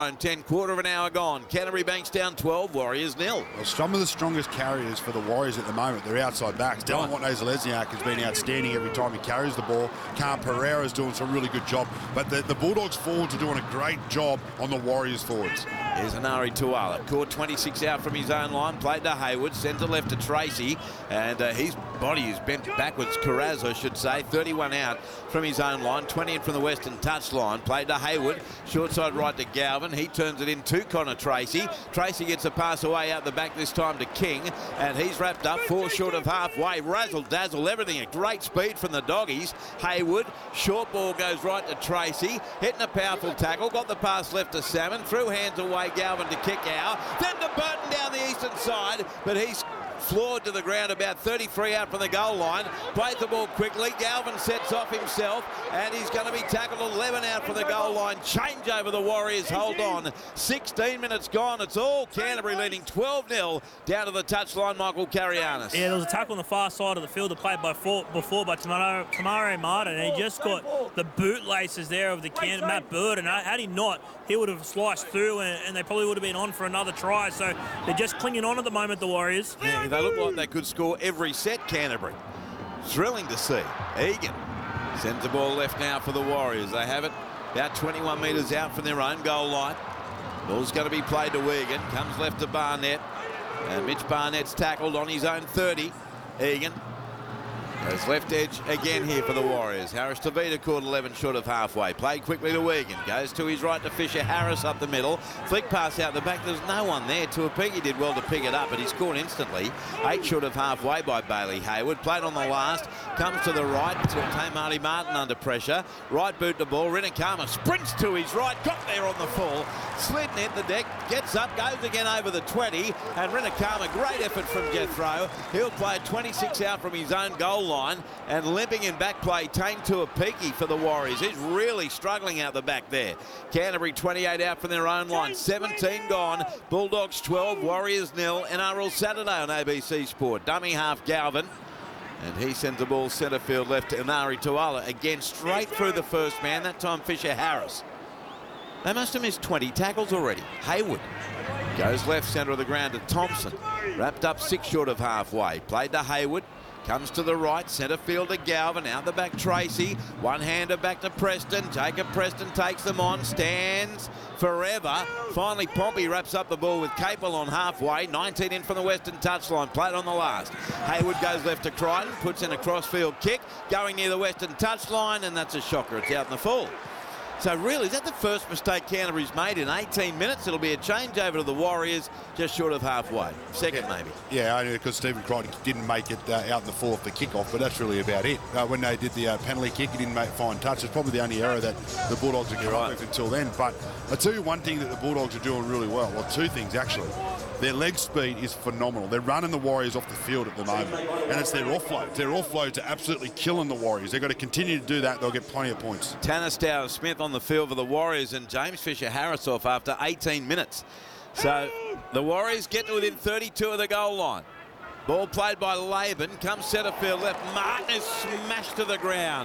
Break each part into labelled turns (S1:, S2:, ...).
S1: 10, quarter of an hour gone. Canterbury Banks down 12, Warriors 0.
S2: Well, some of the strongest carriers for the Warriors at the moment, they're outside backs. Dylan Watney-Zelezniak has been outstanding every time he carries the ball. Cam Pereira's doing some really good job. But the Bulldogs forwards are doing a great job on the Warriors forwards.
S1: Here's Anari Tuala. Caught 26 out from his own line. Played to Hayward. Centre left to Tracy. And his body is bent backwards. Carraz, I should say. 31 out from his own line. 20 in from the western touchline. Played to Hayward. Short side right to Galvin. He turns it in to Connor Tracy. Tracy gets a pass away out the back this time to King. And he's wrapped up 4 short of halfway. Razzle dazzle everything. A great speed from the doggies. Hayward. Short ball goes right to Tracy. Hitting a powerful tackle. Got the pass left to Salmon. Threw hands away. Galvin to kick out. Then to Burton down the eastern side. But he's floored to the ground about 33 out from the goal line. Played the ball quickly. Galvin sets off himself and he's going to be tackled 11 out from the goal line. Change over the Warriors. Hold on. 16 minutes gone. It's all Canterbury leading 12-0 down to the touchline. Michael Carianis.
S3: Yeah, there was a tackle on the far side of the field played before by Tamaro Martin, and he just got the bootlaces there of the Matt Burton. Had he not, he would have sliced through and they probably would have been on for another try. So they're just clinging on at the moment, the Warriors.
S1: Yeah, they look like they could score every set, Canterbury. Thrilling to see. Egan sends the ball left now for the Warriors. They have it about 21 metres out from their own goal line. Ball's going to be played to Egan. Comes left to Barnett. And Mitch Barnett's tackled on his own 30. Egan goes left edge again here for the Warriors. Harris Tavita caught 11 short of halfway. Played quickly to Egan. Goes to his right to Fisher Harris up the middle. Flick pass out the back. There's no one there. Tuapiki did well to pick it up, but he's caught instantly. 8 short of halfway by Bailey Hayward. Played on the last. Comes to the right. To Marty Martin under pressure. Right boot the ball. Rinakama sprints to his right. Got there on the full. Slid net the deck. Gets up. Goes again over the 20. And Rinakama, great effort from Jethro. He'll play 26 out from his own goal line, and limping in back play, Tane Tuapiki for the Warriors. He's really struggling out the back there. Canterbury 28 out from their own line, 17 gone. Bulldogs 12, Warriors 0. NRL Saturday on ABC Sport. Dummy half Galvin, and he sends the ball centre field left to Anari Tuala. Again, straight through the first man, that time Fisher Harris. They must have missed 20 tackles already. Hayward goes left centre of the ground to Thompson. Wrapped up 6 short of halfway. Played to Hayward. Comes to the right, centre field to Galvin, out the back Tracy, one-hander back to Preston. Jacob Preston takes them on, stands forever. Finally Pompey wraps up the ball with Capel on halfway, 19 in from the western touchline, played on the last. Hayward goes left to Crichton, puts in a crossfield kick, going near the western touchline, and that's a shocker, it's out in the full. So really, is that the first mistake Canterbury's made in 18 minutes? It'll be a change over to the Warriors, just short of halfway. Second, maybe.
S2: Yeah, only because Stephen Crichton didn't make it out in the fourth for kickoff, but that's really about it. When they did the penalty kick, he didn't make fine touch. It's probably the only error that the Bulldogs have come up with until then. But I'll tell you one thing that the Bulldogs are doing really well. Well, 2 things, actually. Their leg speed is phenomenal. They're running the Warriors off the field at the moment. And it's their offloads. Their offloads are absolutely killing the Warriors. They've got to continue to do that. They'll get plenty of points.
S1: Tanner Smith on the field for the Warriors, and James Fisher Harris off after 18 minutes. So the Warriors get to within 32 of the goal line. Ball played by Laban. Comes centre field left. Martin is smashed to the ground.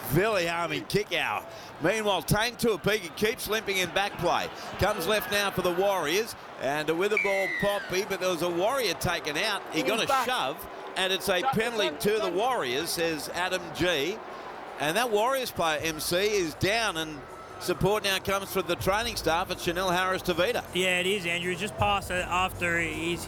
S1: Viliami kick out. Meanwhile, Tane Tuapiki keeps limping in back play. Comes left now for the Warriors. And with the ball, Poppy, but there was a Warrior taken out. He got a shove, and it's a penalty to the Warriors, says Adam G. And that Warriors player, MC, is down, and support now comes from the training staff at Chanel Harris-Tavita.
S3: Yeah, it is, Andrew. He's just passed it after he's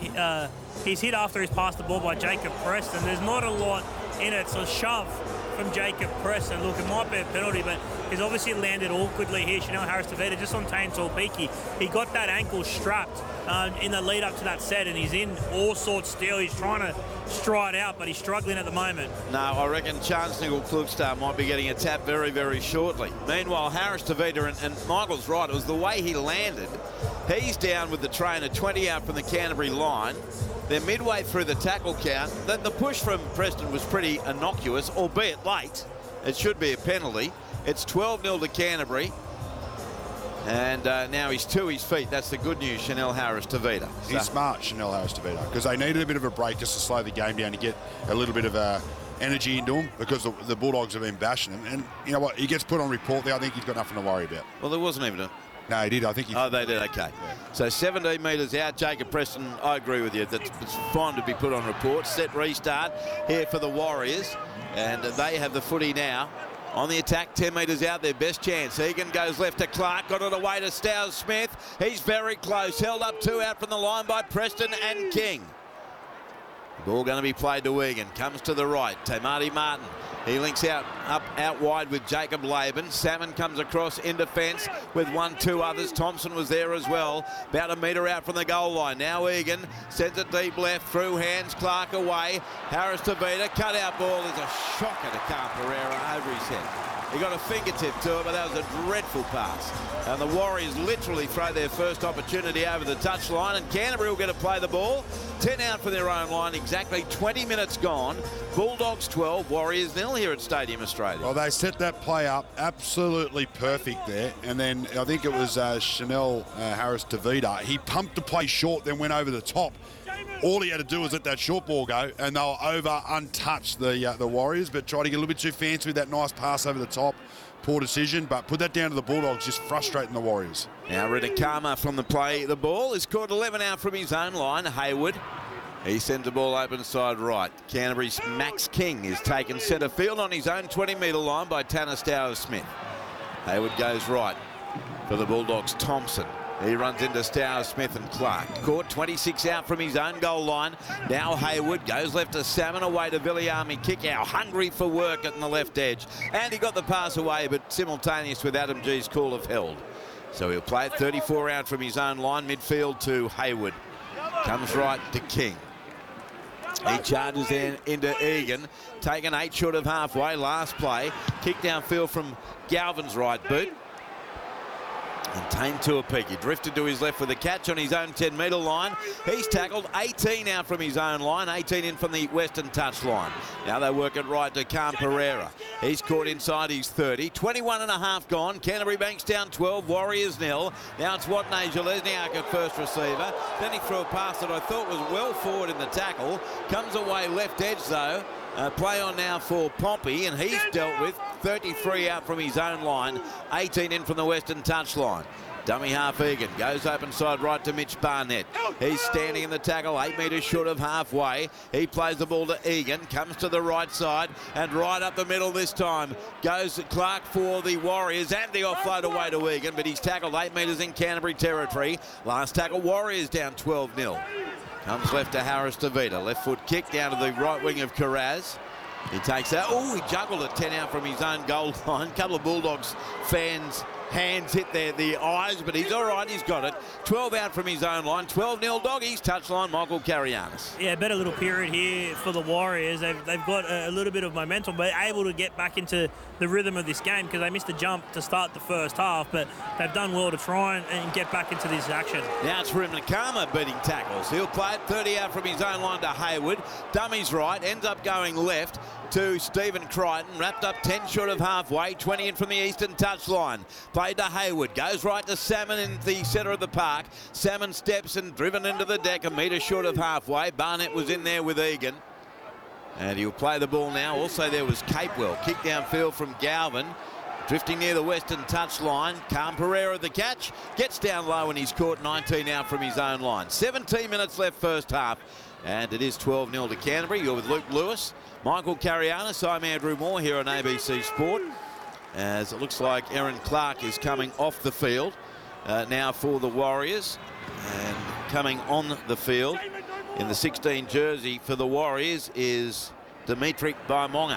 S3: hit after he's passed the ball by Jacob Preston. There's not a lot in it. It's a shove from Jacob Preston. Look, it might be a penalty, but he's obviously landed awkwardly here. Chanel Harris-Tavita just on Tane Tuapiki. He got that ankle strapped in the lead up to that set, and he's in all sorts still. He's trying to stride out, but he's struggling at the moment.
S1: No, I reckon Chance Nigel-Klugstar might be getting a tap very, very shortly. Meanwhile, Harris-Tavita, and Michael's right, it was the way he landed. He's down with the trainer, 20 out from the Canterbury line. They're midway through the tackle count. The push from Preston was pretty innocuous, albeit late. It should be a penalty. It's 12-0 to Canterbury. And now he's to his feet. That's the good news, Chanel Harris-Tavita.
S2: He's smart, Chanel Harris-Tavita, because they needed a bit of a break just to slow the game down to get a little bit of energy into him, because the Bulldogs have been bashing him. And you know what? He gets put on report there. I think he's got nothing to worry about.
S1: Well, there wasn't even
S2: No, he did. I think he...
S1: Oh, they did, okay. So 17 metres out, Jacob Preston, I agree with you. It's fine to be put on report. Set restart here for the Warriors, and they have the footy now. On the attack, 10 metres out, their best chance. Egan goes left to Clark, got it away to Stowes Smith. He's very close, held up 2 out from the line by Preston and King. Ball going to be played to Egan, comes to the right, Tamati Martin. He links out wide with Jacob Laban. Salmon comes across in defence with 1-2 others. Thompson was there as well. About a metre out from the goal line. Now Egan sends it deep left, through hands, Clark away. Harris to Vita, cut out ball. There's a shocker to Carl Pereira over his head. He got a fingertip to it, but that was a dreadful pass. And the Warriors literally throw their first opportunity over the touchline, and Canterbury will get to play the ball. 10 out for their own line, exactly 20 minutes gone. Bulldogs 12, Warriors 0 here at Stadium Australia.
S2: Well, they set that play up absolutely perfect there. And then I think it was Chanel Harris-Tavita. He pumped the play short, then went over the top. All he had to do was let that short ball go, and they were over untouched, the Warriors, but tried to get a little bit too fancy with that nice pass over the top. Poor decision, but put that down to the Bulldogs, just frustrating the Warriors.
S1: Now Ridikama from the play. The ball is caught 11 out from his own line. Hayward, he sends the ball open side right. Canterbury's Max King is taken centre field on his own 20-metre line by Tanner Stowes Smith. Hayward goes right for the Bulldogs. Thompson. He runs into Stowes Smith and Clark. Caught 26 out from his own goal line. Now Hayward goes left to Salmon, away to Viliami. Kick out, hungry for work at the left edge. And he got the pass away, but simultaneous with Adam G's call of held. So he'll play it 34 out from his own line, midfield to Hayward. Comes right to King. He charges in into Egan, taken 8 short of halfway, last play. Kick downfield from Galvin's right boot. And Tame Tuapiki drifted to his left with a catch on his own 10-metre line. He's tackled 18 out from his own line, 18 in from the western touch line. Now they work it right to Carl Pereira. He's caught inside his 30. 21 and a half gone. Canterbury Bankstown 12, Warriors 0. Now it's Watney Jalesniak at first receiver. Then he threw a pass that I thought was well forward in the tackle. Comes away left edge though. Play on now for Pompey, and he's dealt with 33 out from his own line, 18 in from the western touch line. Dummy half Egan goes open side right to Mitch Barnett. He's standing in the tackle, 8 metres short of halfway. He plays the ball to Egan, comes to the right side and right up the middle this time. Goes Clark for the Warriors, and the offload away to Egan, but he's tackled 8 metres in Canterbury territory. Last tackle, Warriors down 12-0. Comes left to Harris-Tavita. Left foot kick down to the right wing of Carraz. He takes that. Oh, he juggled it 10 out from his own goal line. A couple of Bulldogs fans' hands hit the eyes, but he's all right. He's got it. 12 out from his own line. 12-0 Doggies. Touchline, Michael Carianis.
S3: Yeah, better little period here for the Warriors. They've got a little bit of momentum, but able to get back into the rhythm of this game because they missed a jump to start the first half, but they've done well to try and get back into this action.
S1: Now it's Rimnakama beating tackles. He'll play it 30 out from his own line to Hayward. Dummies right, ends up going left to Stephen Crichton, wrapped up 10 short of halfway, 20 in from the eastern touchline. Played to Hayward, goes right to Salmon in the centre of the park. Salmon steps and driven into the deck, a metre short of halfway. Barnett was in there with Egan. And he'll play the ball now. Also there was Capewell, kick downfield from Galvin. Drifting near the western touchline. Carl Pereira the catch, gets down low and he's caught 19 out from his own line. 17 minutes left first half. And it is 12-0 to Canterbury. You're with Luke Lewis, Michael Carianis. I'm Andrew Moore here on ABC Sport. As it looks like Aaron Clark is coming off the field now for the Warriors. And coming on the field in the 16 jersey for the Warriors is Dimitri Baimonga.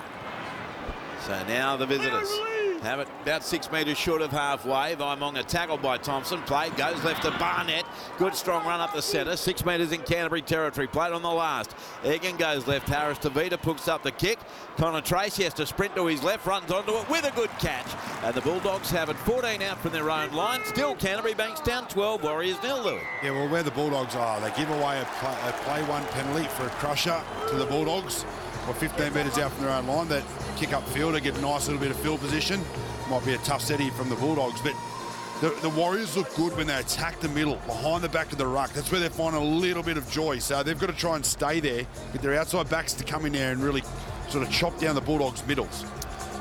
S1: So now the visitors have it about 6 metres short of halfway. Vaimonga tackled by Thompson. Played, goes left to Barnett. Good strong run up the centre. 6 metres in Canterbury territory. Played on the last. Egan goes left. Harris-Tavita pooks up the kick. Connor Tracy has to sprint to his left. Runs onto it with a good catch. And the Bulldogs have it 14 out from their own line. Still Canterbury Bankstown 12. Warriors 0, Louis.
S2: Yeah, well, where the Bulldogs are, they give away a play one penalty for a crusher to the Bulldogs. Or 15 metres out from their own line. That kick up field to get a nice little bit of field position. Might be a tough set here from the Bulldogs, but the Warriors look good when they attack the middle, behind the back of the ruck. That's where they find a little bit of joy. So they've got to try and stay there, get their outside backs to come in there and really sort of chop down the Bulldogs' middles.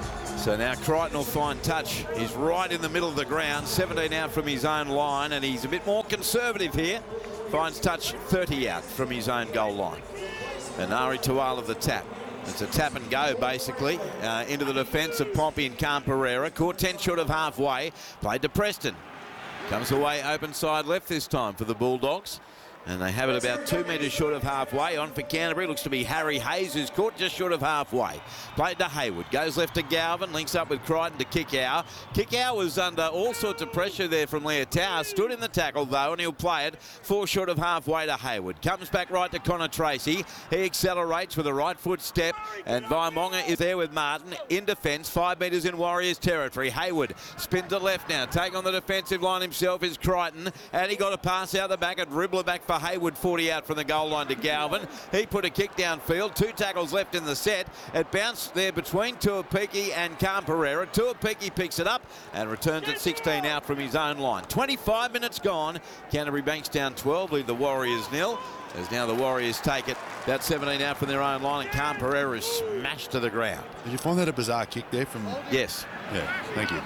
S1: So now Crichton will find touch. He's right in the middle of the ground, 17 out from his own line, and he's a bit more conservative here. Finds touch 30 out from his own goal line. And Ari Tuala the tap. It's a tap and go, basically, into the defence of Pompey and Camperera. Caught 10 short of halfway. Played to Preston. Comes away open side left this time for the Bulldogs. And they have it about 2 metres short of halfway. On for Canterbury. Looks to be Harry Hayes, who's caught just short of halfway. Played to Hayward. Goes left to Galvin. Links up with Crichton to Kickow. Kickow was under all sorts of pressure there from Leotau. Stood in the tackle, though, and he'll play it 4 short of halfway to Hayward. Comes back right to Connor Tracy. He accelerates with a right foot step. And Vaimonga is there with Martin in defence. 5 metres in Warriors territory. Hayward spins to left now. Taking on the defensive line himself is Crichton. And he got a pass out the back and dribbler back for Hayward, 40 out from the goal line to Galvin. He put a kick downfield. 2 tackles left in the set. It bounced there between Tuapiki and Camperera. Tuapiki picks it up and returns it 16 out from his own line. 25 minutes gone. Canterbury Bankstown 12, lead the Warriors 0. As now the Warriors take it about 17 out from their own line, and Camperera is smashed to the ground.
S2: Did you find that a bizarre kick there from?
S1: Yes.
S2: Yeah, thank you.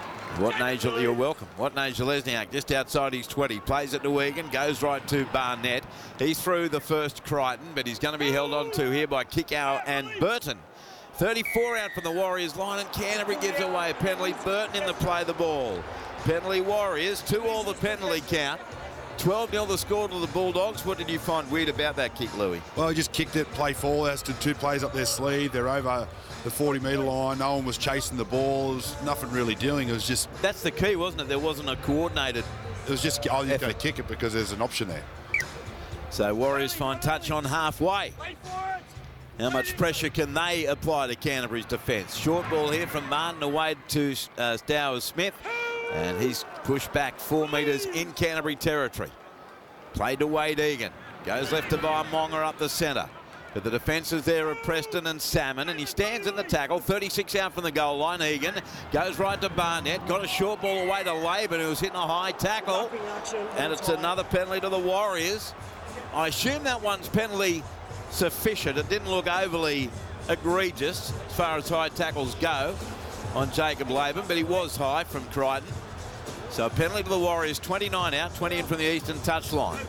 S1: You're welcome. Watney Lesniak just outside his 20. Plays it to Egan. Goes right to Barnett. He's through the first Crichton, but he's going to be held on to here by Kickow and Burton. 34 out from the Warriors line, and Canterbury gives away a penalty. Burton in the play the ball. Penalty Warriors, 2-all the penalty count. 12-0 the score to the Bulldogs. What did you find weird about that kick, Louis?
S2: Well, he just kicked it, play forward. That's 2 players up their sleeve. They're over the 40-metre line. No one was chasing the ball. There was nothing really doing. It was just...
S1: That's the key, wasn't it? There wasn't a coordinated...
S2: It was just, oh, you're going to kick it because there's an option there.
S1: So Warriors find touch on halfway. How much pressure can they apply to Canterbury's defence? Short ball here from Martin away to Stowers-Smith. And he's pushed back 4 metres in Canterbury territory. Played to Wade Egan. Goes left to Vaimonga up the centre. But the defences there are Preston and Salmon, and he stands in the tackle. 36 out from the goal line. Egan goes right to Barnett. Got a short ball away to Laban, who was hitting a high tackle. And it's another penalty to the Warriors. I assume that one's penalty sufficient. It didn't look overly egregious as far as high tackles go on Jacob Laban, but he was high from Crichton. So a penalty to the Warriors, 29 out, 20 in from the eastern touchline.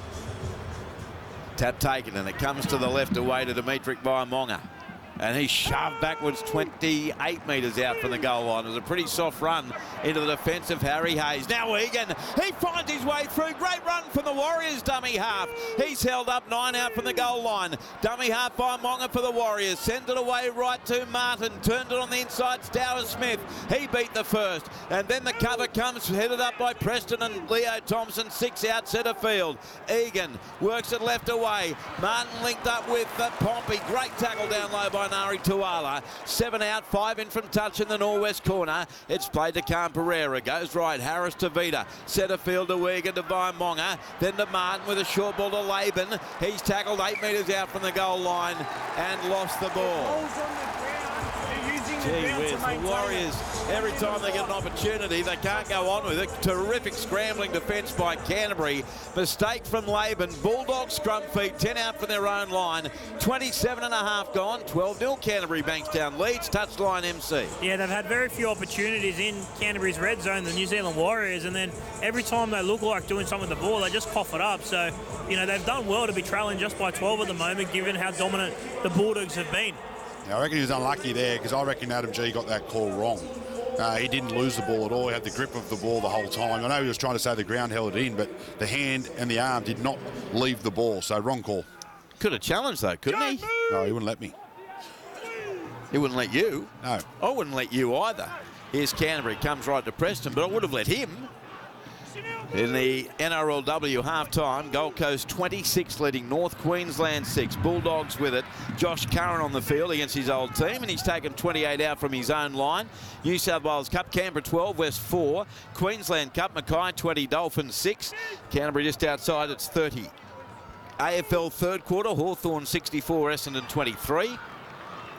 S1: Tap taken, and it comes to the left away to Dimitri Vaimonga. And he's shoved backwards 28 metres out from the goal line. It was a pretty soft run into the defence of Harry Hayes. Now Egan, he finds his way through. Great run from the Warriors dummy half. He's held up 9 out from the goal line. Dummy half by Monga for the Warriors. Sends it away right to Martin. Turned it on the inside, Stowers-Smith. He beat the first. And then the cover comes headed up by Preston and Leo Thompson. 6 out centre field. Egan works it left away. Martin linked up with Pompey. Great tackle down low by Ari Tuala. 7 out, 5 in from touch in the northwest corner. It's played to Camperera. Goes right. Harris to Vida. Centre field to Egan to Vaimonga. Then to Martin with a short ball to Laban. He's tackled 8 metres out from the goal line and lost the ball. Gee whiz, the Warriors, every time they get an opportunity, they can't go on with it. Terrific scrambling defence by Canterbury. Mistake from Laban. Bulldog scrum feed, 10 out from their own line. 27 and a half gone. 12-0 Canterbury Bankstown leads. Touchline MC.
S3: Yeah, they've had very few opportunities in Canterbury's red zone, the New Zealand Warriors, and then every time they look like doing something with the ball, they just cough it up. So, you know, they've done well to be trailing just by 12 at the moment, given how dominant the Bulldogs have been.
S2: I reckon he was unlucky there because I reckon Adam G got that call wrong. He didn't lose the ball at all. He had the grip of the ball the whole time. I know he was trying to say the ground held it in, but the hand and the arm did not leave the ball. So wrong call.
S1: Could have challenged though, couldn't he?
S2: No, he wouldn't let me.
S1: He wouldn't let you?
S2: No.
S1: I wouldn't let you either. Here's Canterbury, comes right to Preston, but I would have let him. In the NRLW half-time, Gold Coast 26 leading North Queensland 6. Bulldogs with it. Josh Curran on the field against his old team, and he's taken 28 out from his own line. New South Wales Cup, Canberra 12, West 4. Queensland Cup, Mackay 20, Dolphins 6. Canterbury just outside, it's 30. AFL third quarter, Hawthorn 64, Essendon 23.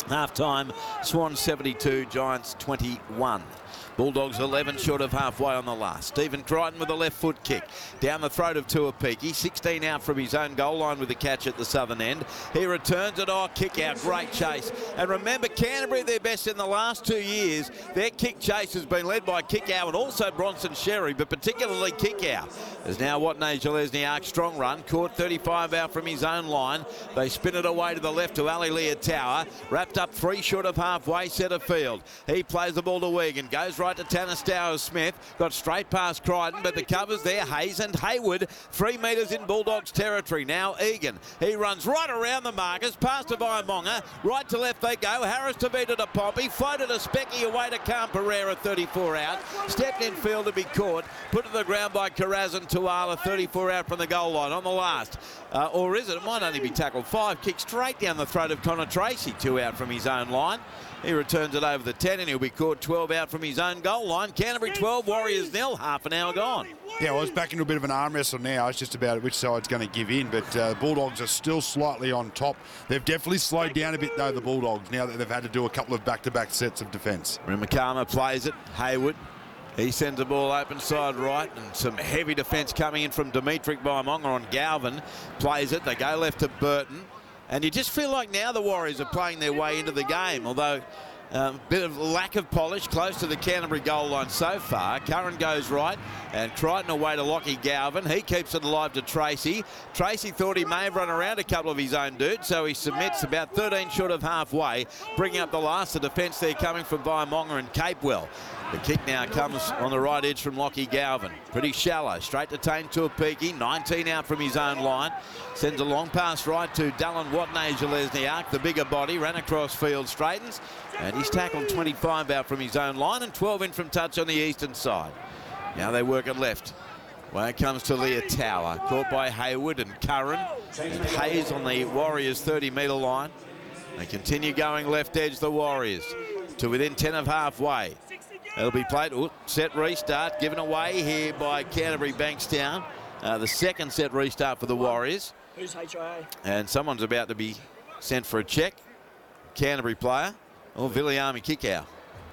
S1: Half-time, Swans 72, Giants 21. Bulldogs 11 short of halfway on the last. Stephen Crichton with a left foot kick down the throat of Tuapiki. 16 out from his own goal line with the catch at the southern end. He returns it. Oh, kick out. Great chase. And remember, Canterbury, their best in the last 2 years. Their kick chase has been led by Kickow and also Bronson Sherry, but particularly Kickow. There's now Watney Jalesniak, strong run. Caught 35 out from his own line. They spin it away to the left to Ali Leotawa. Wrapped up 3 short of halfway, centre field. He plays the ball to Wigan. Goes right to Tanastow Smith. Got straight past Crichton, but the cover's there. Hayes and Hayward, 3 metres in Bulldogs territory. Now Egan. He runs right around the markers, past to Vaimonga. Right to left they go. Harris to beat to Pompey. Floated a Specky away to Cam Pereira, 34 out. Stepped in field to be caught. Put to the ground by Karazan Tuala, 34 out from the goal line on the last. Or is it? It might only be tackled 5. Kick straight down the throat of Connor Tracy, 2 out from his own line. He returns it over the 10 and he'll be caught 12 out from his own goal line. Canterbury 12, Warriors 0, half an hour gone.
S2: Yeah, well, it's back into a bit of an arm wrestle now. It's just about which side's going to give in, but Bulldogs are still slightly on top. They've definitely slowed down a bit, though, the Bulldogs, now that they've had to do a couple of back-to-back sets of defence.
S1: Rimakama plays it. Hayward. He sends the ball open side right, and some heavy defence coming in from Dimitri Vaimonga on Galvin. Plays it. They go left to Burton. And you just feel like now the Warriors are playing their way into the game, although a bit of lack of polish close to the Canterbury goal line so far. Curran goes right and Crichton away to Lockie Galvin. He keeps it alive to Tracy. Tracy thought he may have run around a couple of his own dudes, so he submits about 13 short of halfway, bringing up the last. The defence there coming from Vaimonga and Capewell. The kick now comes on the right edge from Lockie Galvin. Pretty shallow. Straight to Tane Tuapiki. 19 out from his own line. Sends a long pass right to Dallin Watney Jalesniak. The bigger body. Ran across field. Straightens. And he's tackled 25 out from his own line and 12 in from touch on the eastern side. Now they work it left. Well, it comes to Leotawa. Caught by Hayward and Curran. And Hayes on the Warriors' 30-metre line. They continue going left edge, the Warriors, to within 10 of halfway. It'll be played. Ooh, set restart given away here by Canterbury Bankstown. The second set restart for the Warriors.
S4: Who's HIA?
S1: And someone's about to be sent for a check. Canterbury player. Or Viliami Kickow.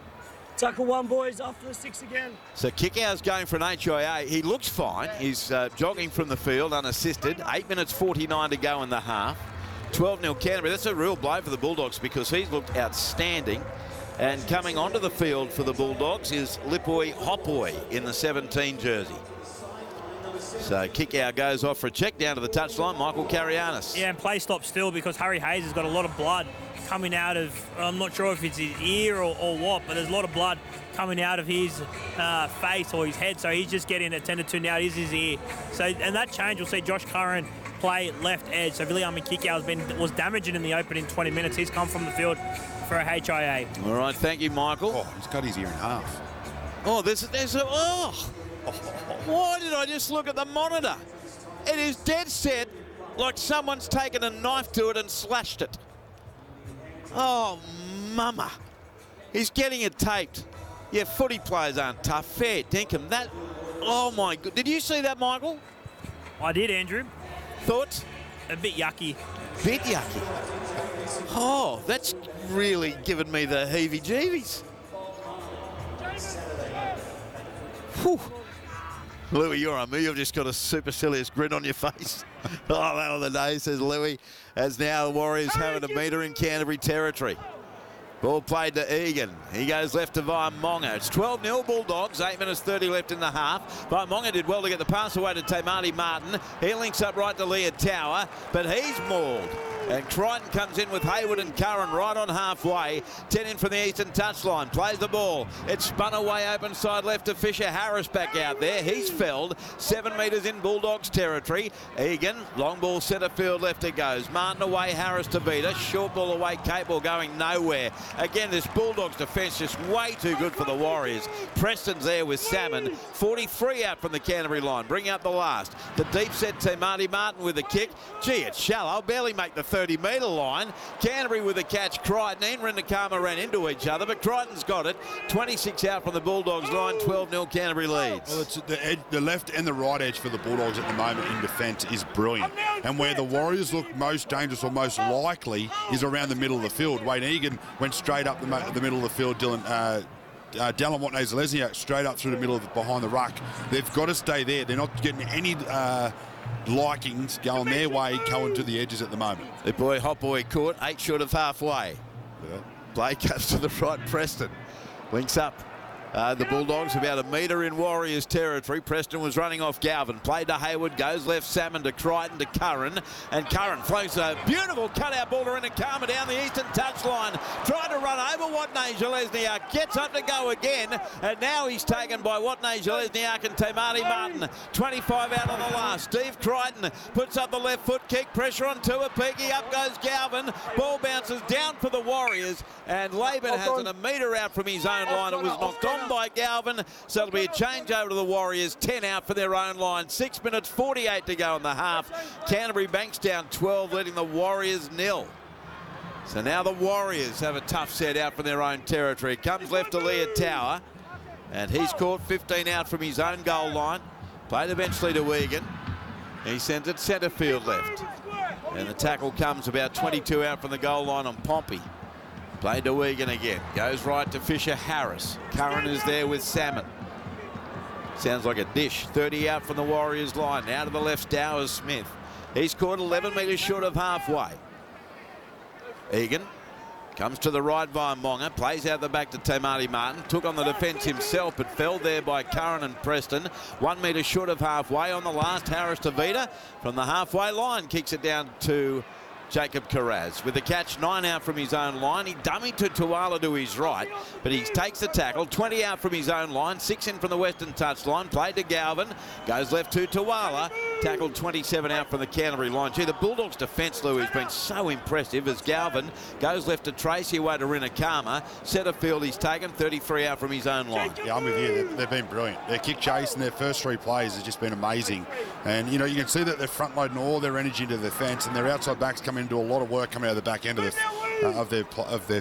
S4: Tackle 1, boys, after the 6 again.
S1: So Kickow's going for an HIA. He looks fine. He's jogging from the field unassisted. 8 minutes 49 to go in the half. 12-0 Canterbury. That's a real blow for the Bulldogs because he's looked outstanding. And coming onto the field for the Bulldogs is Lipoi Hopoi in the 17 jersey. So Kickow goes off for a check down to the touchline. Michael Carianis.
S3: Yeah, and play stops still because Harry Hayes has got a lot of blood coming out of, I'm not sure if it's his ear or what, but there's a lot of blood coming out of his face or his head. So he's just getting attended to now. It is his ear. So, and that change, we'll see Josh Curran play left edge. So Viliami Kickow was damaging in the opening 20 minutes. He's come from the field for a HIA.
S1: All right, thank you, Michael.
S2: Oh, he's cut his ear in half.
S1: Oh, there's a, oh. Why did I just look at the monitor? It is dead set like someone's taken a knife to it and slashed it. Oh, mama. He's getting it taped. Yeah, footy players aren't tough. Fair dinkum. That, oh my God. Did you see that, Michael?
S3: I did, Andrew.
S1: Thoughts?
S3: A bit yucky.
S1: Bit yucky. Oh, that's really given me the heebie-jeebies. Whew. Louis, you're on me. You've just got a supercilious grin on your face. Oh, that of the day, says Louis, as now the Warriors having a metre in Canterbury territory. Ball played to Egan. He goes left to Vaimonga. It's 12-0 Bulldogs, 8 minutes 30 left in the half. Vaimonga did well to get the pass away to Tamati Martin. He links up right to Leotawa, but he's mauled. And Crichton comes in with Hayward and Curran right on halfway. 10 in from the eastern touchline. Plays the ball. It's spun away open side left to Fisher Harris back out there. He's felled. 7 metres in Bulldogs territory. Egan, long ball centre field left it goes. Martin away, Harris to beat her. Short ball away, Capewell going nowhere. Again, this Bulldogs defence just way too good for the Warriors. Preston's there with Salmon. 43 out from the Canterbury line. Bring out the last. The deep set to Marty Martin with a kick. Gee, it's shallow. Barely make the 30-metre line. Canterbury with a catch. Crichton and Rindakama ran into each other, but Crichton's got it. 26 out from the Bulldogs line. 12-0 Canterbury leads.
S2: Well, it's the left and the right edge for the Bulldogs at the moment in defence is brilliant. And where the Warriors look most dangerous or most likely is around the middle of the field. Wayne Egan went straight up the middle of the field. Dallin Watene-Zelezniak straight up through the middle of behind the ruck. They've got to stay there. They're not getting any likings going their way, going to the edges at the moment.
S1: The boy, Hot Boy caught 8 short of halfway.
S2: Yeah.
S1: Play cuts to the right, Preston. Links up. The Bulldogs about a metre in Warriors territory. Preston was running off Galvin. Played to Hayward, goes left Salmon to Crichton to Curran. And Curran floats a beautiful cutout ball to Karma down the eastern touchline. Tried to run over Watene-Zelezniak. Gets up to go again. And now he's taken by Watene-Zelezniak and Te Maire Martin. 25 out on the last. Steve Crichton puts up the left foot kick. Pressure on Tuapiki. Up goes Galvin. Ball bounces down for the Warriors. And Laban has it a metre out from his own line. It was knocked on by Galvin, so it'll be a change over to the Warriors. 10 out for their own line. 6 minutes 48 to go in the half. Canterbury Bankstown 12, leading the Warriors 0. So now the Warriors have a tough set out from their own territory. Comes left to Leah Tower, and he's caught 15 out from his own goal line. Played eventually to Egan. He sends it centre field left, and the tackle comes about 22 out from the goal line on Pompey. Played to Egan again. Goes right to Fisher Harris. Curran is there with Salmon. Sounds like a dish. 30 out from the Warriors line. Now to the left, Stowers Smith. He's caught 11 metres short of halfway. Egan comes to the right via Monga. Plays out the back to Te Maire Martin. Took on the defence himself, but fell there by Curran and Preston. 1 metre short of halfway on the last. Harris to Vida from the halfway line. Kicks it down to Jacob Carraz with the catch. 9 out from his own line. He dummied to Tuala to his right, but he takes the tackle. 20 out from his own line. 6 in from the western touchline. Played to Galvin. Goes left to Tuala. Tackled 27 out from the Canterbury line. Gee, the Bulldogs' defence, Lou, has been so impressive as Galvin goes left to Tracy away to Rinakama. Centre field he's taken. 33 out from his own line.
S2: Yeah, I'm with you. They've been brilliant. Their kick chase and their first 3 plays has just been amazing. And, you know, you can see that they're front-loading all their energy into the defence, and their outside backs come into a lot of work coming out of the back end of their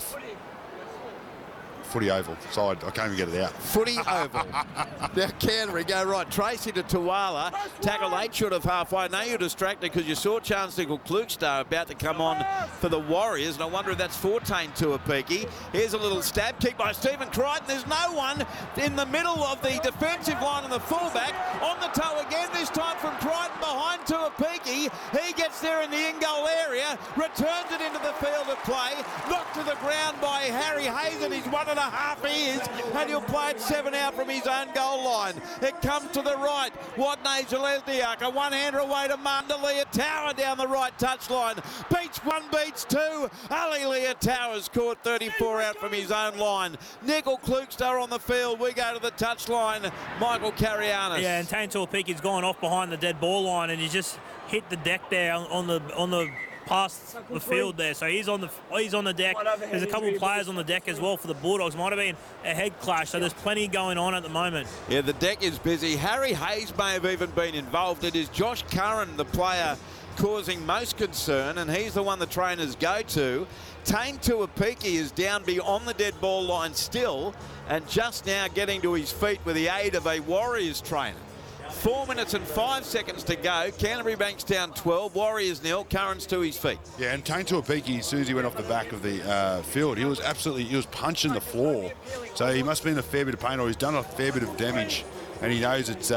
S2: footy oval side. I can't even get it out.
S1: Footy oval. Now Canterbury go right. Tracy to Tuala. Tackle 8 short of halfway. Now you're distracted because you saw Chance Nickel-Klukstad about to come on for the Warriors, and I wonder if that's Fortain Tuapiki. Here's a little stab kick by Stephen Crichton. There's no one in the middle of the defensive line and the fullback. On the toe again, this time from Crichton behind Tuapiki. He gets there in the in-goal area, returns it into the field of play, knocked to the ground by Harry Hazen. He's 1.5 years, and he'll play it 7 out from his own goal line. It comes to the right. Watene-Zelezniak, a one-hander away to Martin. Leah Tower down the right touchline. Beats 1, beats 2. Ali Leah Tower's caught 34 out from his own line. Nickel-Klukstad on the field. We go to the touchline. Michael Carianis.
S3: Yeah, and Tane Tuapiki's gone off behind the dead ball line, and he's just hit the deck there on the past the field there. So he's on the deck. There's a couple of players on the deck as well for the Bulldogs. Might have been a head clash, so there's plenty going on at the moment.
S1: Yeah, the deck is busy. Harry Hayes may have even been involved. It is Josh Curran, the player causing most concern, and he's the one the trainers go to. Tane Tuapiki is down beyond the dead ball line still, and just now getting to his feet with the aid of a Warriors trainer. 4 minutes and 5 seconds to go. Canterbury Bankstown 12, Warriors 0. Curran's to his feet.
S2: Yeah, and Tane Tuapiki, as soon as he went off the back of the field, he was punching the floor. So he must be in a fair bit of pain, or he's done a fair bit of damage, and he knows it's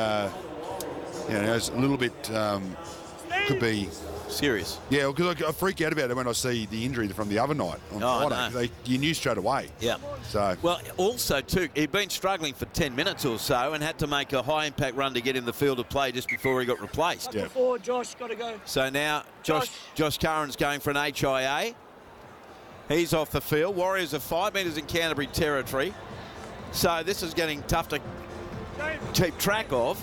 S2: knows a little bit could be
S1: serious.
S2: Yeah, because I freak out about it when I see the injury from the other night on Friday. You knew straight away.
S1: Yeah.
S2: So
S1: well, also too, he'd been struggling for 10 minutes or so and had to make a high-impact run to get in the field of play just before he got replaced.
S2: Yeah.
S4: Forward, Josh, got to go.
S1: So now Josh Curran's going for an HIA. He's off the field. Warriors are 5 metres in Canterbury territory. So this is getting tough to keep track of.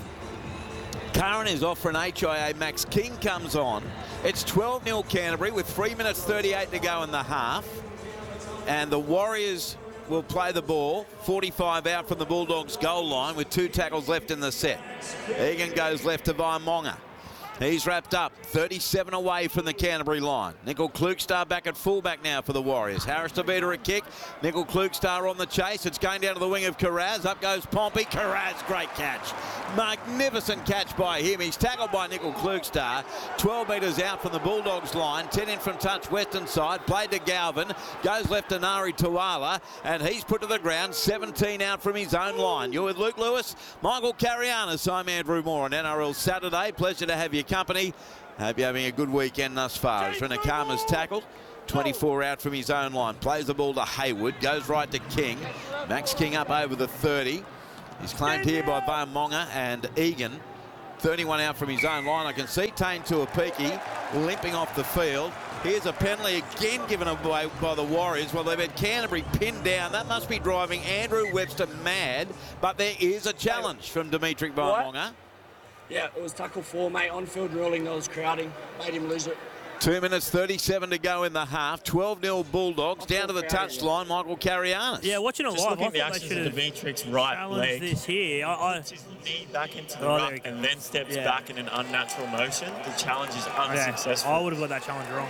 S1: Curran is off for an HIA. Max King comes on. It's 12-0 Canterbury with 3 minutes 38 to go in the half. And the Warriors will play the ball. 45 out from the Bulldogs goal line with 2 tackles left in the set. Egan goes left to Vaimonga. He's wrapped up, 37 away from the Canterbury line. Nickel Klukstar back at fullback now for the Warriors. Harris Tavita a kick. Nickel Klukstar on the chase. It's going down to the wing of Carraz. Up goes Pompey. Carraz, great catch. Magnificent catch by him. He's tackled by Nickel Klukstar. 12 metres out from the Bulldogs line. 10 in from touch western side. Played to Galvin. Goes left to Nari Tuala. And he's put to the ground. 17 out from his own line. You're with Luke Lewis, Michael Carianis. I'm Andrew Moore on NRL Saturday. Pleasure to have you company. Hope you're having a good weekend thus far. As Renakama's tackled, 24 out from his own line. Plays the ball to Hayward, goes right to King. Max King up over the 30. He's claimed here by Vaumonga and Egan. 31 out from his own line. I can see Tane Tuapiki limping off the field. Here's a penalty again given away by the Warriors. Well, they've had Canterbury pinned down. That must be driving Andrew Webster mad. But there is a challenge from Dimitri Vaumonga.
S4: Yeah, it was tackle 4, mate. On-field ruling, that was crowding. Made him lose it.
S1: 2 minutes 37 to go in the half. 12-0 Bulldogs. Down to the touchline, Michael Carianis.
S3: Yeah, watching it
S5: Just
S3: live,
S5: looking
S3: I
S5: at the
S3: thought they
S5: actions
S3: should
S5: of
S3: have
S5: Dimitric's right leg.
S3: this here.
S5: Puts his knee back into the
S3: Oh,
S5: ruck
S3: there he
S5: and
S3: goes.
S5: then steps
S3: Yeah.
S5: back in an unnatural motion. The challenge is
S3: Yeah,
S5: unsuccessful.
S3: I would have got that challenge wrong.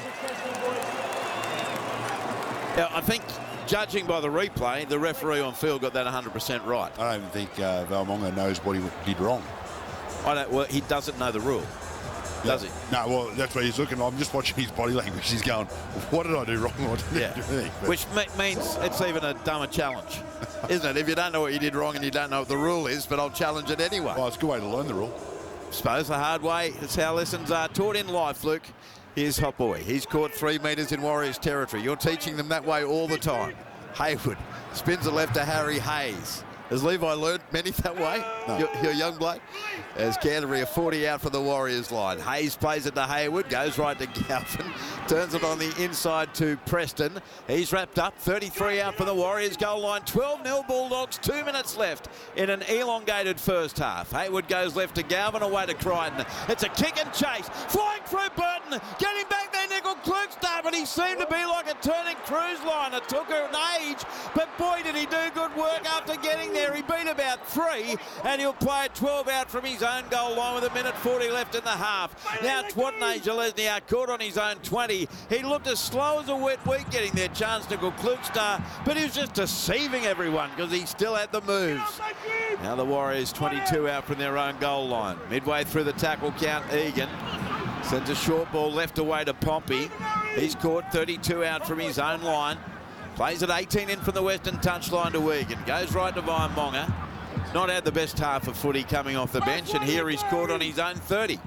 S1: Yeah, I think, judging by the replay, the referee on field got that 100% right.
S2: I don't even think Vaumonga knows what he did wrong.
S1: Well, he doesn't know the rule, does he?
S2: No, well, that's what he's looking. I'm just watching his body language. He's going, what did I do wrong? What did I do anything? But
S1: Which means it's even a dumber challenge, isn't it? If you don't know what you did wrong and you don't know what the rule is, but I'll challenge it anyway.
S2: well, it's a good way to learn the rule.
S1: Suppose the hard way. That's how lessons are taught in life, Luke. Here's Hot Boy. He's caught 3 metres in Warriors territory. You're teaching them that way all the time. Hayward spins it left to Harry Hayes. Has Levi learned many that way?
S2: No.
S1: Your young bloke? As Canterbury are 40 out for the Warriors line. Hayes plays it to Hayward, goes right to Galvin, turns it on the inside to Preston. He's wrapped up, 33 out for the Warriors goal line. 12-0 Bulldogs, 2 minutes left in an elongated first half. Hayward goes left to Galvin, away to Crichton. It's a kick and chase, flying through Burton, getting back there, Nickel Klukstar, but he seemed to be like a turning cruise line. It took her an age, but boy did he do good work after getting there. He beat about 3, and he'll play it 12 out from his own goal line with 1:40 left in the half. Now Twatney Jalesniak caught on his own 20. He looked as slow as a wet week getting their chance, Nickel Klukstar, but he was just deceiving everyone because he still had the moves. Now the Warriors 22 out from their own goal line. Midway through the tackle count, Egan sends a short ball left away to Pompey. He's caught 32 out from his own line. Plays at 18 in from the western touchline to Egan. Goes right to Vaumonga. Not had the best half of footy coming off the bench, and here he's caught on his own 30.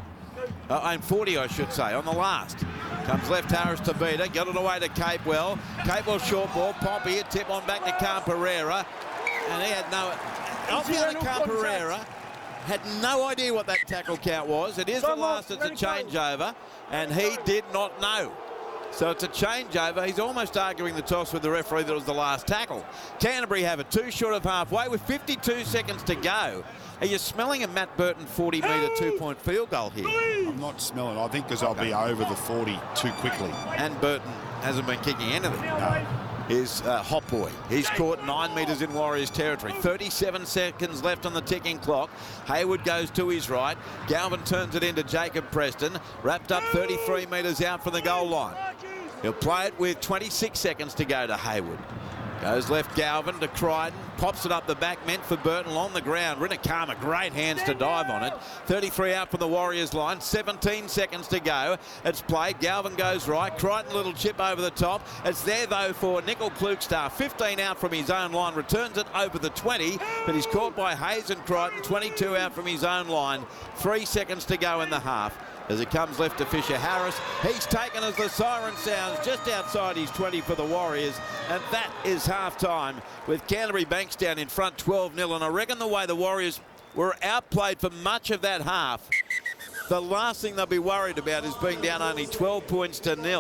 S1: Own 40, I should say, on the last. Comes left Harris to Beta, got it away to Capewell. Capewell short ball, Pompey, a tip on back to Camperera. And he had no... Alfiona Camperera had no idea what that tackle count was. It is the last, it's a changeover, and he did not know. So it's a changeover. He's almost arguing the toss with the referee that it was the last tackle. Canterbury have it 2 short of halfway with 52 seconds to go. Are you smelling a Matt Burton 40-metre two-point field goal here?
S2: I'm not smelling. I think because I'll be over the 40 too quickly.
S1: And Burton hasn't been kicking anything.
S2: No.
S1: Here's Hot Boy. He's caught 9 metres in Warriors territory. 37 seconds left on the ticking clock. Hayward goes to his right. Galvin turns it into Jacob Preston. Wrapped up 33 metres out from the goal line. He'll play it with 26 seconds to go to Hayward. Goes left Galvin to Crichton. Pops it up the back, meant for Burton on the ground. Rinakama, great hands to dive on it. 33 out from the Warriors line. 17 seconds to go. It's played. Galvin goes right. Crichton, little chip over the top. It's there, though, for Nickel Klukstar. 15 out from his own line. Returns it over the 20, but he's caught by Hayes and Crichton. 22 out from his own line. 3 seconds to go in the half. As it comes left to Fisher Harris. He's taken as the siren sounds just outside his 20 for the Warriors. And that is half-time with Canterbury Bankstown in front 12-0. And I reckon the way the Warriors were outplayed for much of that half, the last thing they'll be worried about is being down only 12 points to 0.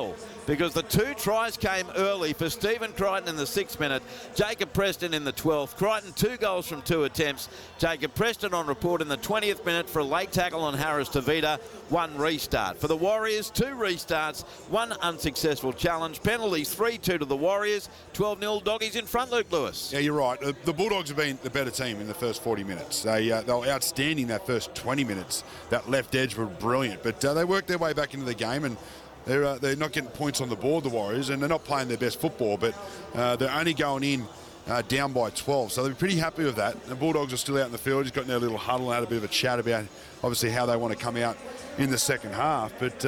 S1: because the 2 tries came early for Stephen Crichton in the 6th minute, Jacob Preston in the 12th. Crichton 2 goals from 2 attempts. Jacob Preston on report in the 20th minute for a late tackle on Harris Tavita, 1 restart. For the Warriors, 2 restarts, 1 unsuccessful challenge. Penalties 3-2 to the Warriors, 12-0 Doggies in front, Luke Lewis.
S2: Yeah, you're right. The Bulldogs have been the better team in the first 40 minutes. They were outstanding that first 20 minutes. That left edge were brilliant, but they worked their way back into the game, and they're not getting points on the board, the Warriors, and they're not playing their best football, but they're only going in down by 12, so they're pretty happy with that. The Bulldogs are still out in the field, just got in their little huddle and had a bit of a chat about obviously how they want to come out in the second half. But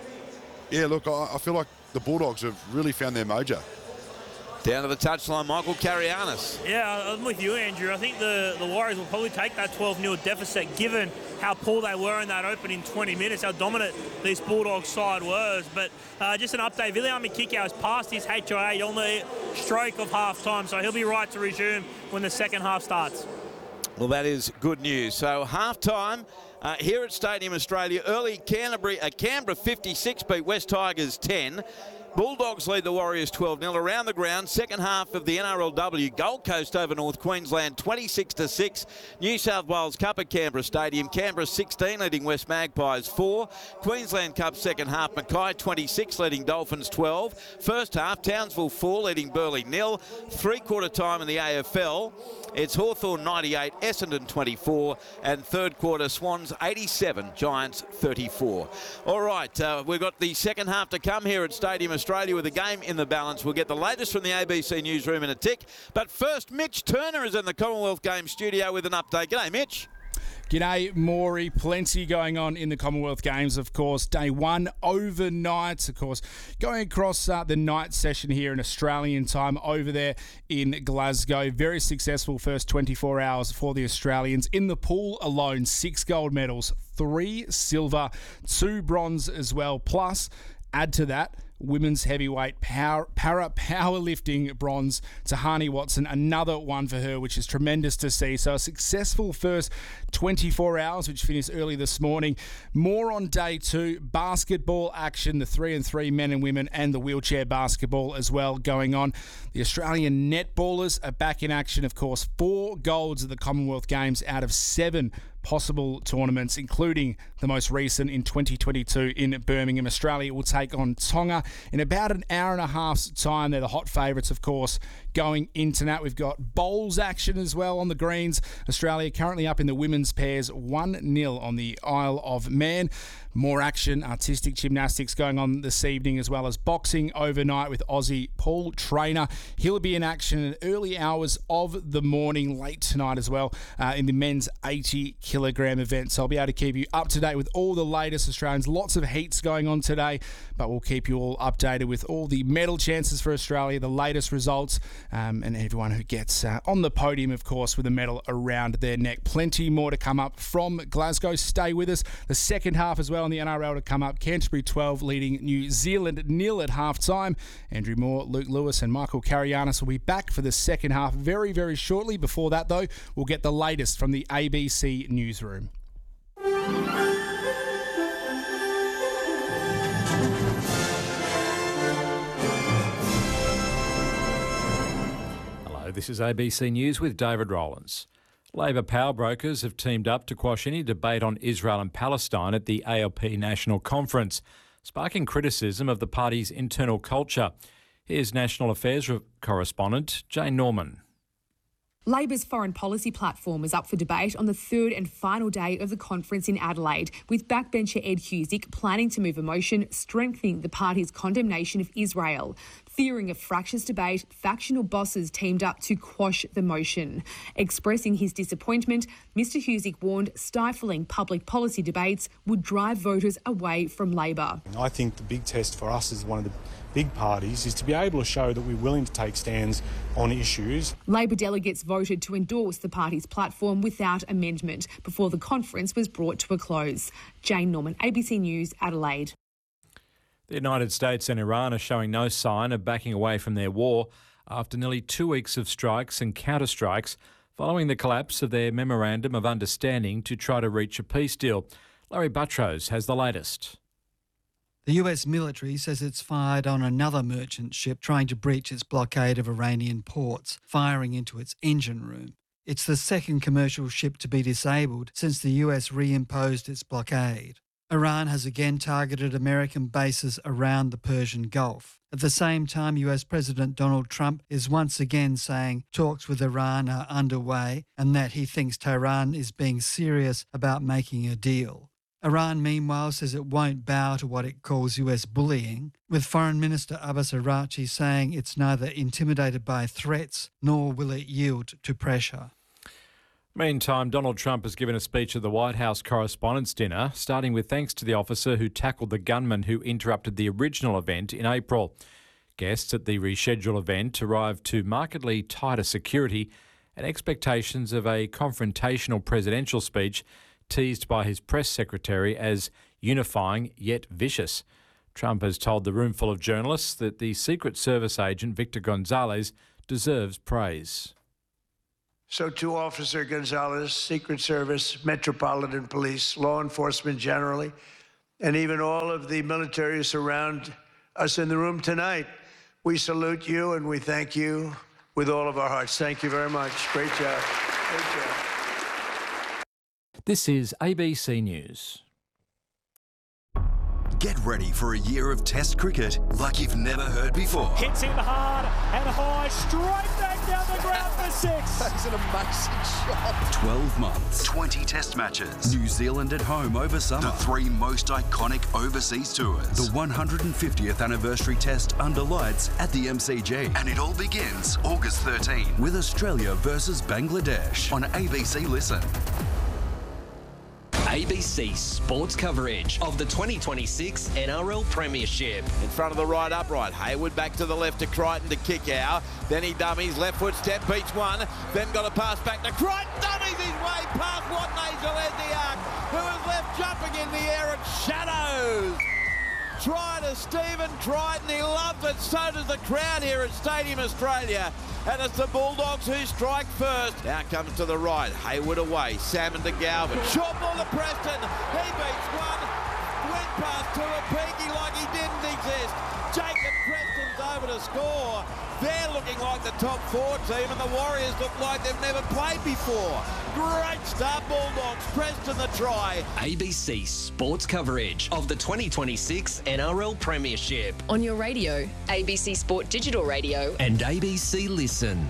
S2: yeah, look, I feel like the Bulldogs have really found their mojo.
S1: Down to the touchline, Michael Karianis.
S3: Yeah, I'm with you, Andrew. I think the Warriors will probably take that 12-0 deficit given how poor they were in that opening 20 minutes, how dominant this Bulldogs side was. But just an update, Viliami Kikau has passed his HIA on the stroke of half-time, so he'll be right to resume when the second half starts.
S1: Well, that is good news. So half-time here at Stadium Australia, early Canberra 56 beat West Tigers 10. Bulldogs lead the Warriors 12-0 around the ground. Second half of the NRLW, Gold Coast over North Queensland 26-6. New South Wales Cup at Canberra Stadium, Canberra 16 leading West Magpies 4. Queensland Cup second half, Mackay 26 leading Dolphins 12. First half, Townsville 4 leading Burleigh 0. Three-quarter time in the AFL, it's Hawthorn 98, Essendon 24, and third quarter Swans 87, Giants 34. All right, we've got the second half to come here at Stadium Australia with a game in the balance. We'll get the latest from the ABC newsroom in a tick. But first, Mitch Turner is in the Commonwealth Games studio with an update. G'day, Mitch.
S6: G'day, Maury. Plenty going on in the Commonwealth Games, of course. Day 1 overnight, of course. Going across the night session here in Australian time over there in Glasgow. Very successful first 24 hours for the Australians. In the pool alone, 6 gold medals, 3 silver, 2 bronze as well. Plus, add to that, women's heavyweight powerlifting bronze. Tahani Watson, another one for her, which is tremendous to see. So a successful first 24 hours, which finished early this morning. More on day 2, basketball action, the 3-on-3 men and women, and the wheelchair basketball as well going on. The Australian netballers are back in action, of course. 4 golds at the Commonwealth Games out of 7 possible tournaments, including the most recent in 2022 in Birmingham. Australia will take on Tonga in about an hour and a half's time. They're the hot favourites, of course, going into that. We've got bowls action as well on the greens. Australia currently up in the women's pairs 1-0 on the Isle of Man. More action, artistic gymnastics going on this evening, as well as boxing overnight with Aussie Paul Trainer. He'll be in action in early hours of the morning, late tonight as well, in the men's 80-kilogram event. So I'll be able to keep you up to date with all the latest Australians. Lots of heats going on today, but we'll keep you all updated with all the medal chances for Australia, the latest results, and everyone who gets on the podium, of course, with a medal around their neck. Plenty more to come up from Glasgow. Stay with us. The second half as well in the NRL to come up. Canterbury 12 leading New Zealand 0 at half-time. Andrew Moore, Luke Lewis and Michael Karianis will be back for the second half very, very shortly. Before that, though, we'll get the latest from the ABC newsroom.
S7: Hello, this is ABC News with David Rowlands. Labor power brokers have teamed up to quash any debate on Israel and Palestine at the ALP National Conference, sparking criticism of the party's internal culture. Here's National Affairs correspondent Jane Norman.
S8: Labor's foreign policy platform is up for debate on the third and final day of the conference in Adelaide, with backbencher Ed Husic planning to move a motion strengthening the party's condemnation of Israel. Fearing a fractious debate, factional bosses teamed up to quash the motion. Expressing his disappointment, Mr Husic warned stifling public policy debates would drive voters away from Labor.
S9: I think the big test for us as one of the big parties is to be able to show that we're willing to take stands on issues. Labor delegates voted to endorse the party's platform without amendment before the conference was brought to a close. Jane Norman, ABC News, Adelaide.
S7: The United States and Iran are showing no sign of backing away from their war after nearly 2 weeks of strikes and counterstrikes following the collapse of their Memorandum of Understanding to try to reach a peace deal. Larry Buttrose has the latest.
S10: The US military says it's fired on another merchant ship trying to breach its blockade of Iranian ports, firing into its engine room. It's the second commercial ship to be disabled since the US reimposed its blockade. Iran has again targeted American bases around the Persian Gulf. At the same time, US President Donald Trump is once again saying talks with Iran are underway and that he thinks Tehran is being serious about making a deal. Iran, meanwhile, says it won't bow to what it calls US bullying, with Foreign Minister Abbas Araghchi saying it's neither intimidated by threats nor will it yield to pressure.
S7: Meantime, Donald Trump has given a speech at the White House Correspondents' Dinner, starting with thanks to the officer who tackled the gunman who interrupted the original event in April. Guests at the rescheduled event arrived to markedly tighter security and expectations of a confrontational presidential speech teased by his press secretary as unifying yet vicious. Trump has told the room full of journalists that the Secret Service agent Victor Gonzalez deserves praise.
S11: So to Officer Gonzalez, Secret Service, Metropolitan Police, law enforcement generally, and even all of the military surround us in the room tonight, we salute you and we thank you with all of our hearts. Thank you very much. Great job. Great job.
S7: This is ABC News.
S12: Get ready for a year of Test cricket like you've never heard before.
S13: Hits in hard and high, straight back down the ground for 6.
S12: That's an amazing shot. 12 months, 20 Test matches. New Zealand at home over summer. The 3 most iconic overseas tours. The 150th anniversary Test under lights at the MCG. And it all begins August 13 with Australia versus Bangladesh on ABC Listen.
S14: ABC sports coverage of the 2026 NRL Premiership.
S1: In front of the right upright, Hayward back to the left to Crichton to Kickow. Then he dummies, left foot step, beats one. Then got a pass back to Crichton, dummies his way past Watney Gillespie, who is left jumping in the air at shadows. Try to Stephen Crichton, he loves it, so does the crowd here at Stadium Australia. And it's the Bulldogs who strike first. Now comes to the right, Hayward away, Salmon to Galvin. Short ball to Preston, he beats one. Went past Tuapiki like he didn't exist. Jacob Preston's over to score. They're looking like the top 4 team and the Warriors look like they've never played before. Great start, Bulldogs. Preston the try.
S14: ABC sports coverage of the 2026 NRL Premiership.
S15: On your radio, ABC Sport Digital Radio.
S14: And ABC Listen.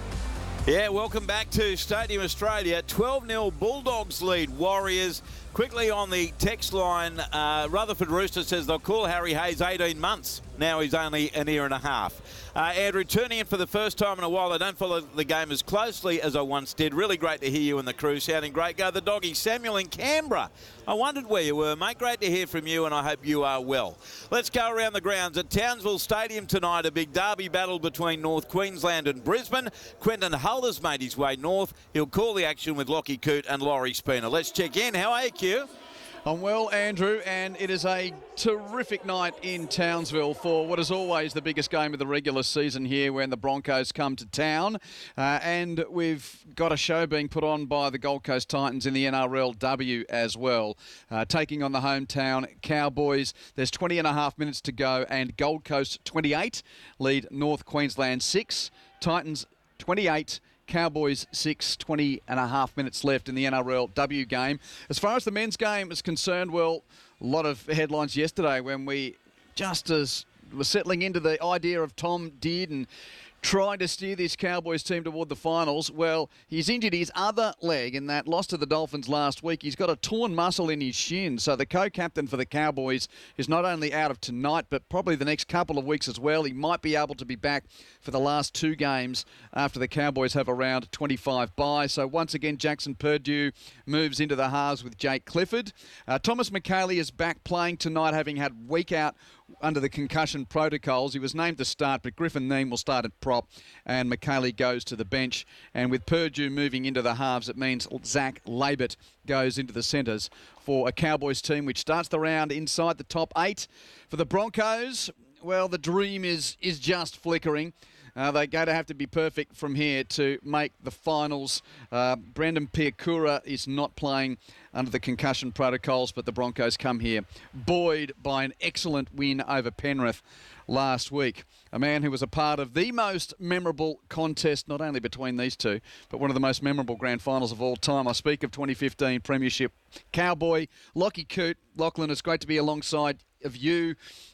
S1: Yeah, welcome back to Stadium Australia. 12-0 Bulldogs lead Warriors. Quickly on the text line, Rutherford Rooster says they'll call Harry Hayes 18 months. Now he's only an year and a half. Andrew, tuning in for the first time in a while. I don't follow the game as closely as I once did. Really great to hear you and the crew sounding great. Go the doggy. Samuel in Canberra. I wondered where you were, mate. Great to hear from you, and I hope you are well. Let's go around the grounds at Townsville Stadium tonight. A big derby battle between North Queensland and Brisbane. Quentin Hull has made his way north. He'll call the action with Lockie Coote and Laurie Spooner. Let's check in. How are you, Q?
S16: I'm well, Andrew, and it is a terrific night in Townsville for what is always the biggest game of the regular season here when the Broncos come to town. And we've got a show being put on by the Gold Coast Titans in the NRLW as well. Taking on the hometown Cowboys. There's 20 and a half minutes to go, and Gold Coast 28 lead North Queensland 6. Titans 28. Cowboys 6, 20 and a half minutes left in the NRLW game. As far as the men's game is concerned, well, a lot of headlines yesterday when we just as were settling into the idea of Tom Dearden trying to steer this Cowboys team toward the finals. Well, he's injured his other leg in that loss to the Dolphins last week. He's got a torn muscle in his shin. So the co-captain for the Cowboys is not only out of tonight, but probably the next couple of weeks as well. He might be able to be back for the last 2 games after the Cowboys have a round 25 bye. So once again, Jackson Purdue moves into the halves with Jake Clifford. Thomas McKaylee is back playing tonight, having had week out under the concussion protocols. He was named to start, but Griffin Neame will start at prop, and McKaylee goes to the bench. And with Purdue moving into the halves, it means Zach Labert goes into the centres for a Cowboys team which starts the round inside the top 8. For the Broncos, well, the dream is just flickering. They're going to have to be perfect from here to make the finals. Brendan Piakura is not playing under the concussion protocols, but the Broncos come here buoyed by an excellent win over Penrith last week. A man who was a part of the most memorable contest, not only between these two, but one of the most memorable grand finals of all time. I speak of 2015 Premiership Cowboy, Lockie Coote. Lachlan, it's great to be alongside of you.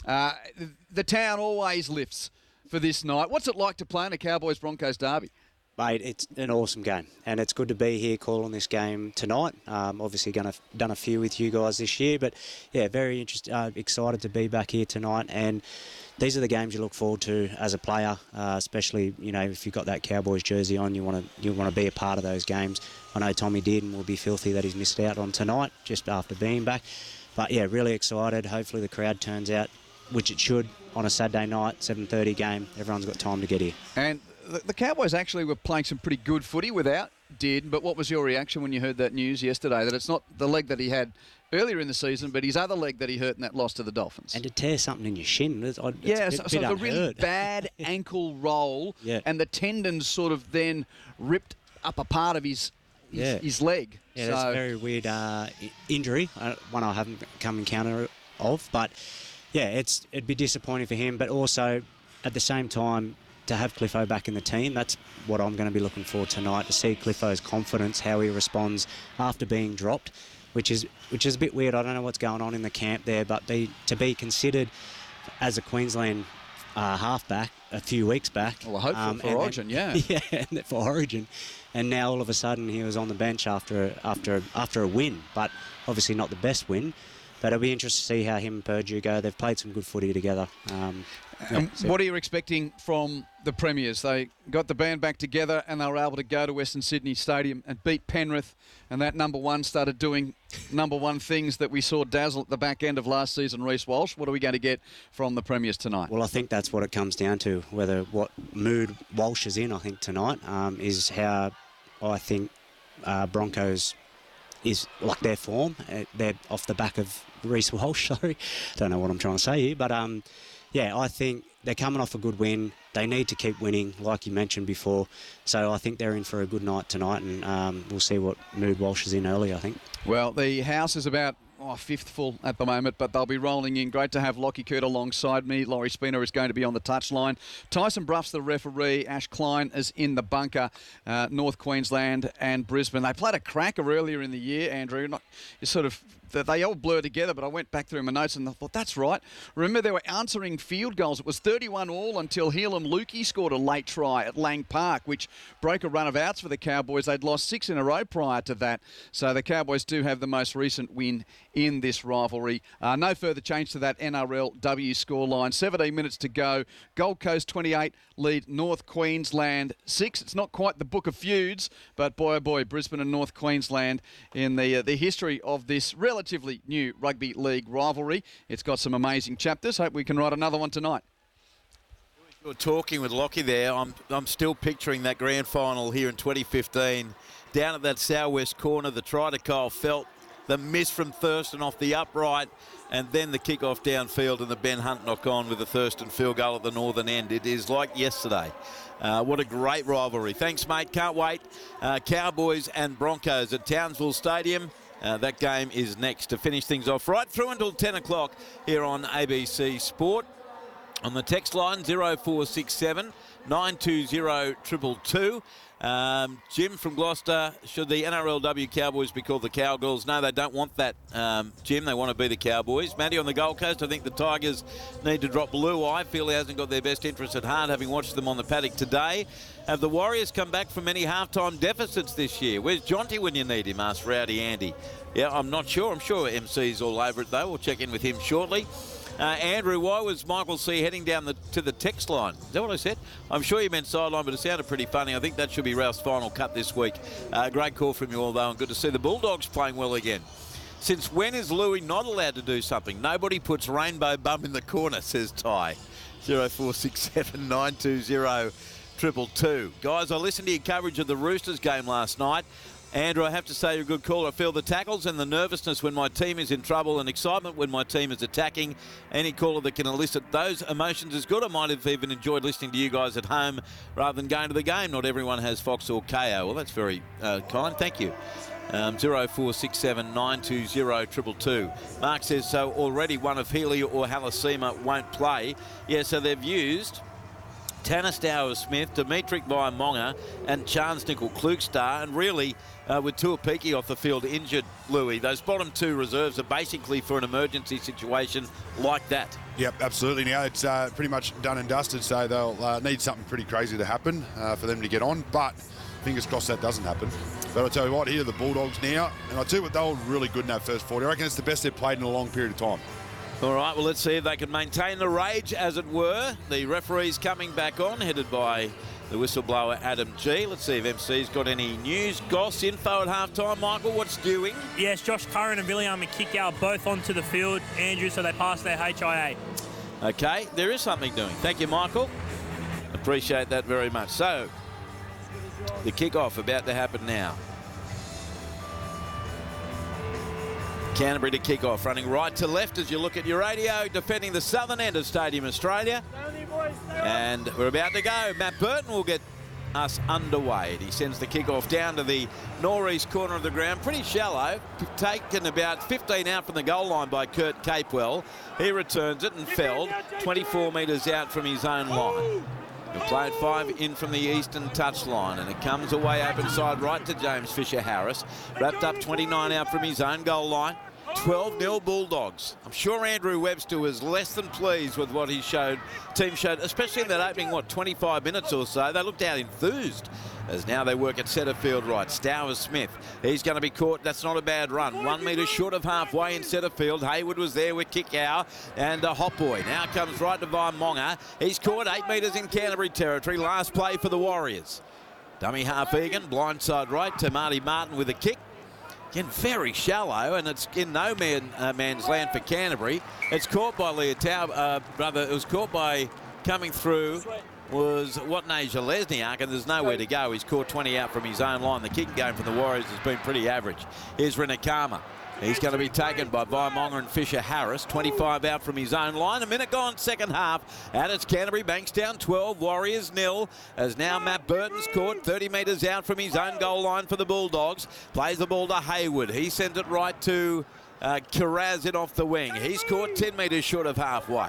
S16: The town always lifts for this night. What's it like to play in a Cowboys-Broncos derby?
S17: Mate, it's an awesome game, and it's good to be here calling this game tonight. Obviously, done a few with you guys this year, but yeah, very excited to be back here tonight. And these are the games you look forward to as a player, especially if you've got that Cowboys jersey on, you want to be a part of those games. I know Tommy did, and will be filthy that he's missed out on tonight just after being back. But yeah, really excited. Hopefully the crowd turns out, which it should, on a Saturday night, 7:30 game. Everyone's got time to get here. And
S16: the Cowboys actually were playing some pretty good footy without Did, but what was your reaction when you heard that news yesterday, that it's not the leg that he had earlier in the season, but his other leg that he hurt in that loss to the Dolphins?
S17: And to tear something in your shin. It's
S16: so a really bad ankle roll, and the tendons sort of then ripped up a part of his leg.
S17: Yeah, that's a very weird injury, one I haven't come encounter of. But yeah, it'd be disappointing for him, but also at the same time, to have Cliffo back in the team, that's what I'm going to be looking for tonight, to see Cliffo's confidence, how he responds after being dropped, which is a bit weird. I don't know what's going on in the camp there, but to be considered as a Queensland halfback a few weeks back.
S16: Well, hopefully for Origin,
S17: yeah, for Origin, and now all of a sudden he was on the bench after a win, but obviously not the best win. But it'll be interesting to see how him and Purdue go. They've played some good footy together.
S16: What are you expecting from the Premiers? They got the band back together and they were able to go to Western Sydney Stadium and beat Penrith, and that number one started doing number one things that we saw dazzle at the back end of last season, Reece Walsh. What are we going to get from the Premiers tonight?
S17: Well, I think that's what it comes down to, what mood Walsh is in, I think, tonight, is how I think Broncos is like their form. They're off the back of Reece Walsh, sorry. Don't know what I'm trying to say here, but yeah, I think they're coming off a good win. They need to keep winning, like you mentioned before. So I think they're in for a good night tonight, and we'll see what mood Walsh is in early, I think.
S16: Well, the house is about fifth full at the moment, but they'll be rolling in. Great to have Lockie Coote alongside me. Laurie Spina is going to be on the touchline. Tyson Bruff's the referee. Ash Klein is in the bunker. North Queensland and Brisbane. They played a cracker earlier in the year, Andrew. They all blur together, but I went back through my notes and I thought, that's right. Remember, they were answering field goals. It was 31-all until Helam Lukey scored a late try at Lang Park, which broke a run of outs for the Cowboys. They'd lost 6 in a row prior to that. So the Cowboys do have the most recent win in this rivalry. No further change to that NRLW scoreline. 17 minutes to go. Gold Coast 28 lead North Queensland 6. It's not quite the book of feuds, but boy, oh boy, Brisbane and North Queensland in the history of this relatively new rugby league rivalry. It's got some amazing chapters. Hope we can write another one tonight.
S1: You're talking with Lockie there. I'm still picturing that grand final here in 2015. Down at that southwest corner, the try to Kyle Felt, the miss from Thurston off the upright, and then the kick-off downfield and the Ben Hunt knock-on with the Thurston field goal at the northern end. It is like yesterday. What a great rivalry. Thanks, mate. Can't wait. Cowboys and Broncos at Townsville Stadium. That game is next to finish things off right through until 10 o'clock here on ABC Sport. On the text line, 0467 920 222. Jim from Gloucester, should the NRLW Cowboys be called the Cowgirls? No, they don't want that, Jim. They want to be the Cowboys. Matty on the Gold Coast, I think the Tigers need to drop Blue Eye. Feel he hasn't got their best interests at heart, having watched them on the paddock today. Have the Warriors come back from any halftime deficits this year? Where's Jonty when you need him? Asked Rowdy Andy. Yeah, I'm not sure. I'm sure MC's all over it, though. We'll check in with him shortly. Andrew, why was Michael C heading down to the text line? Is that what I said? I'm sure you meant sideline, but it sounded pretty funny. I think that should be Ralph's final cut this week. Great call from you all, though, and good to see the Bulldogs playing well again. Since when is Louis not allowed to do something? Nobody puts Rainbow Bum in the corner, says Ty. 0467 920 222. Guys, I listened to your coverage of the Roosters game last night, Andrew, I have to say you're a good caller. I feel the tackles and the nervousness when my team is in trouble and excitement when my team is attacking. Any caller that can elicit those emotions is good. I might have even enjoyed listening to you guys at home rather than going to the game. Not everyone has Fox or KO. Well, that's very kind. Thank you. 0467 920 222. Mark says, so already one of Healy or Halasima won't play. Yeah, so they've used Tanner Stowers-Smith, Dimitri Vaimonga and Chance Nickel-Klugstar, and really with Tuapiki off the field injured, Louis, those bottom two reserves are basically for an emergency situation like that.
S2: Yep, absolutely. Now it's pretty much done and dusted, so they'll need something pretty crazy to happen for them to get on, but fingers crossed that doesn't happen. But I'll tell you what, here are the Bulldogs now, and I'll tell you what, they were really good in that first 40. I reckon it's the best they've played in a long period of time.
S1: All right, well, let's see if they can maintain the rage, as it were. The referee's coming back on, headed by the whistleblower Adam G. Let's see if MC's got any news. Goss, info at halftime. Michael, what's doing? Yes,
S3: Josh Curran and William McKickow both onto the field, Andrew, so they passed their HIA.
S1: Okay, there is something doing. Thank you, Michael. Appreciate that very much. So, the kick-off about to happen now. Canterbury to kick off, running right to left as you look at your radio, defending the southern end of Stadium Australia. And we're about to go. Matt Burton will get us underway. He sends the kick off down to the northeast corner of the ground, pretty shallow, taken about 15 out from the goal line by Kurt Capewell. He returns it and felled 24 metres out from his own line. He'll play it 5 in from the eastern touchline, and it comes away open side right to James Fisher-Harris. Wrapped up 29 out from his own goal line. 12-0 Bulldogs. I'm sure Andrew Webster was less than pleased with what his team showed, especially in that opening, 25 minutes or so. They looked out enthused as now they work at centre field right. Stowers-Smith, he's going to be caught. That's not a bad run. 1 metre short of halfway in centre field. Hayward was there with Kickow and Hot Boy. Now comes right to Vaimonga. He's caught 8 metres in Canterbury territory. Last play for the Warriors. Dummy half Egan, blindside right to Marty Martin with a kick. Again, very shallow, and it's in no man's land for Canterbury. It's caught by Leotau, it was caught by coming through was Watney Lesniak, and there's nowhere to go. He's caught 20 out from his own line. The kicking game from the Warriors has been pretty average. Here's Rinakama. He's going to be taken by Vaimonga and Fisher-Harris. 25 out from his own line. A minute gone, second half. And it's Canterbury, Bankstown 12, Warriors 0. As now Matt Burton's caught 30 metres out from his own goal line for the Bulldogs. Plays the ball to Hayward. He sent it right to Kiraz in off the wing. He's caught 10 metres short of halfway.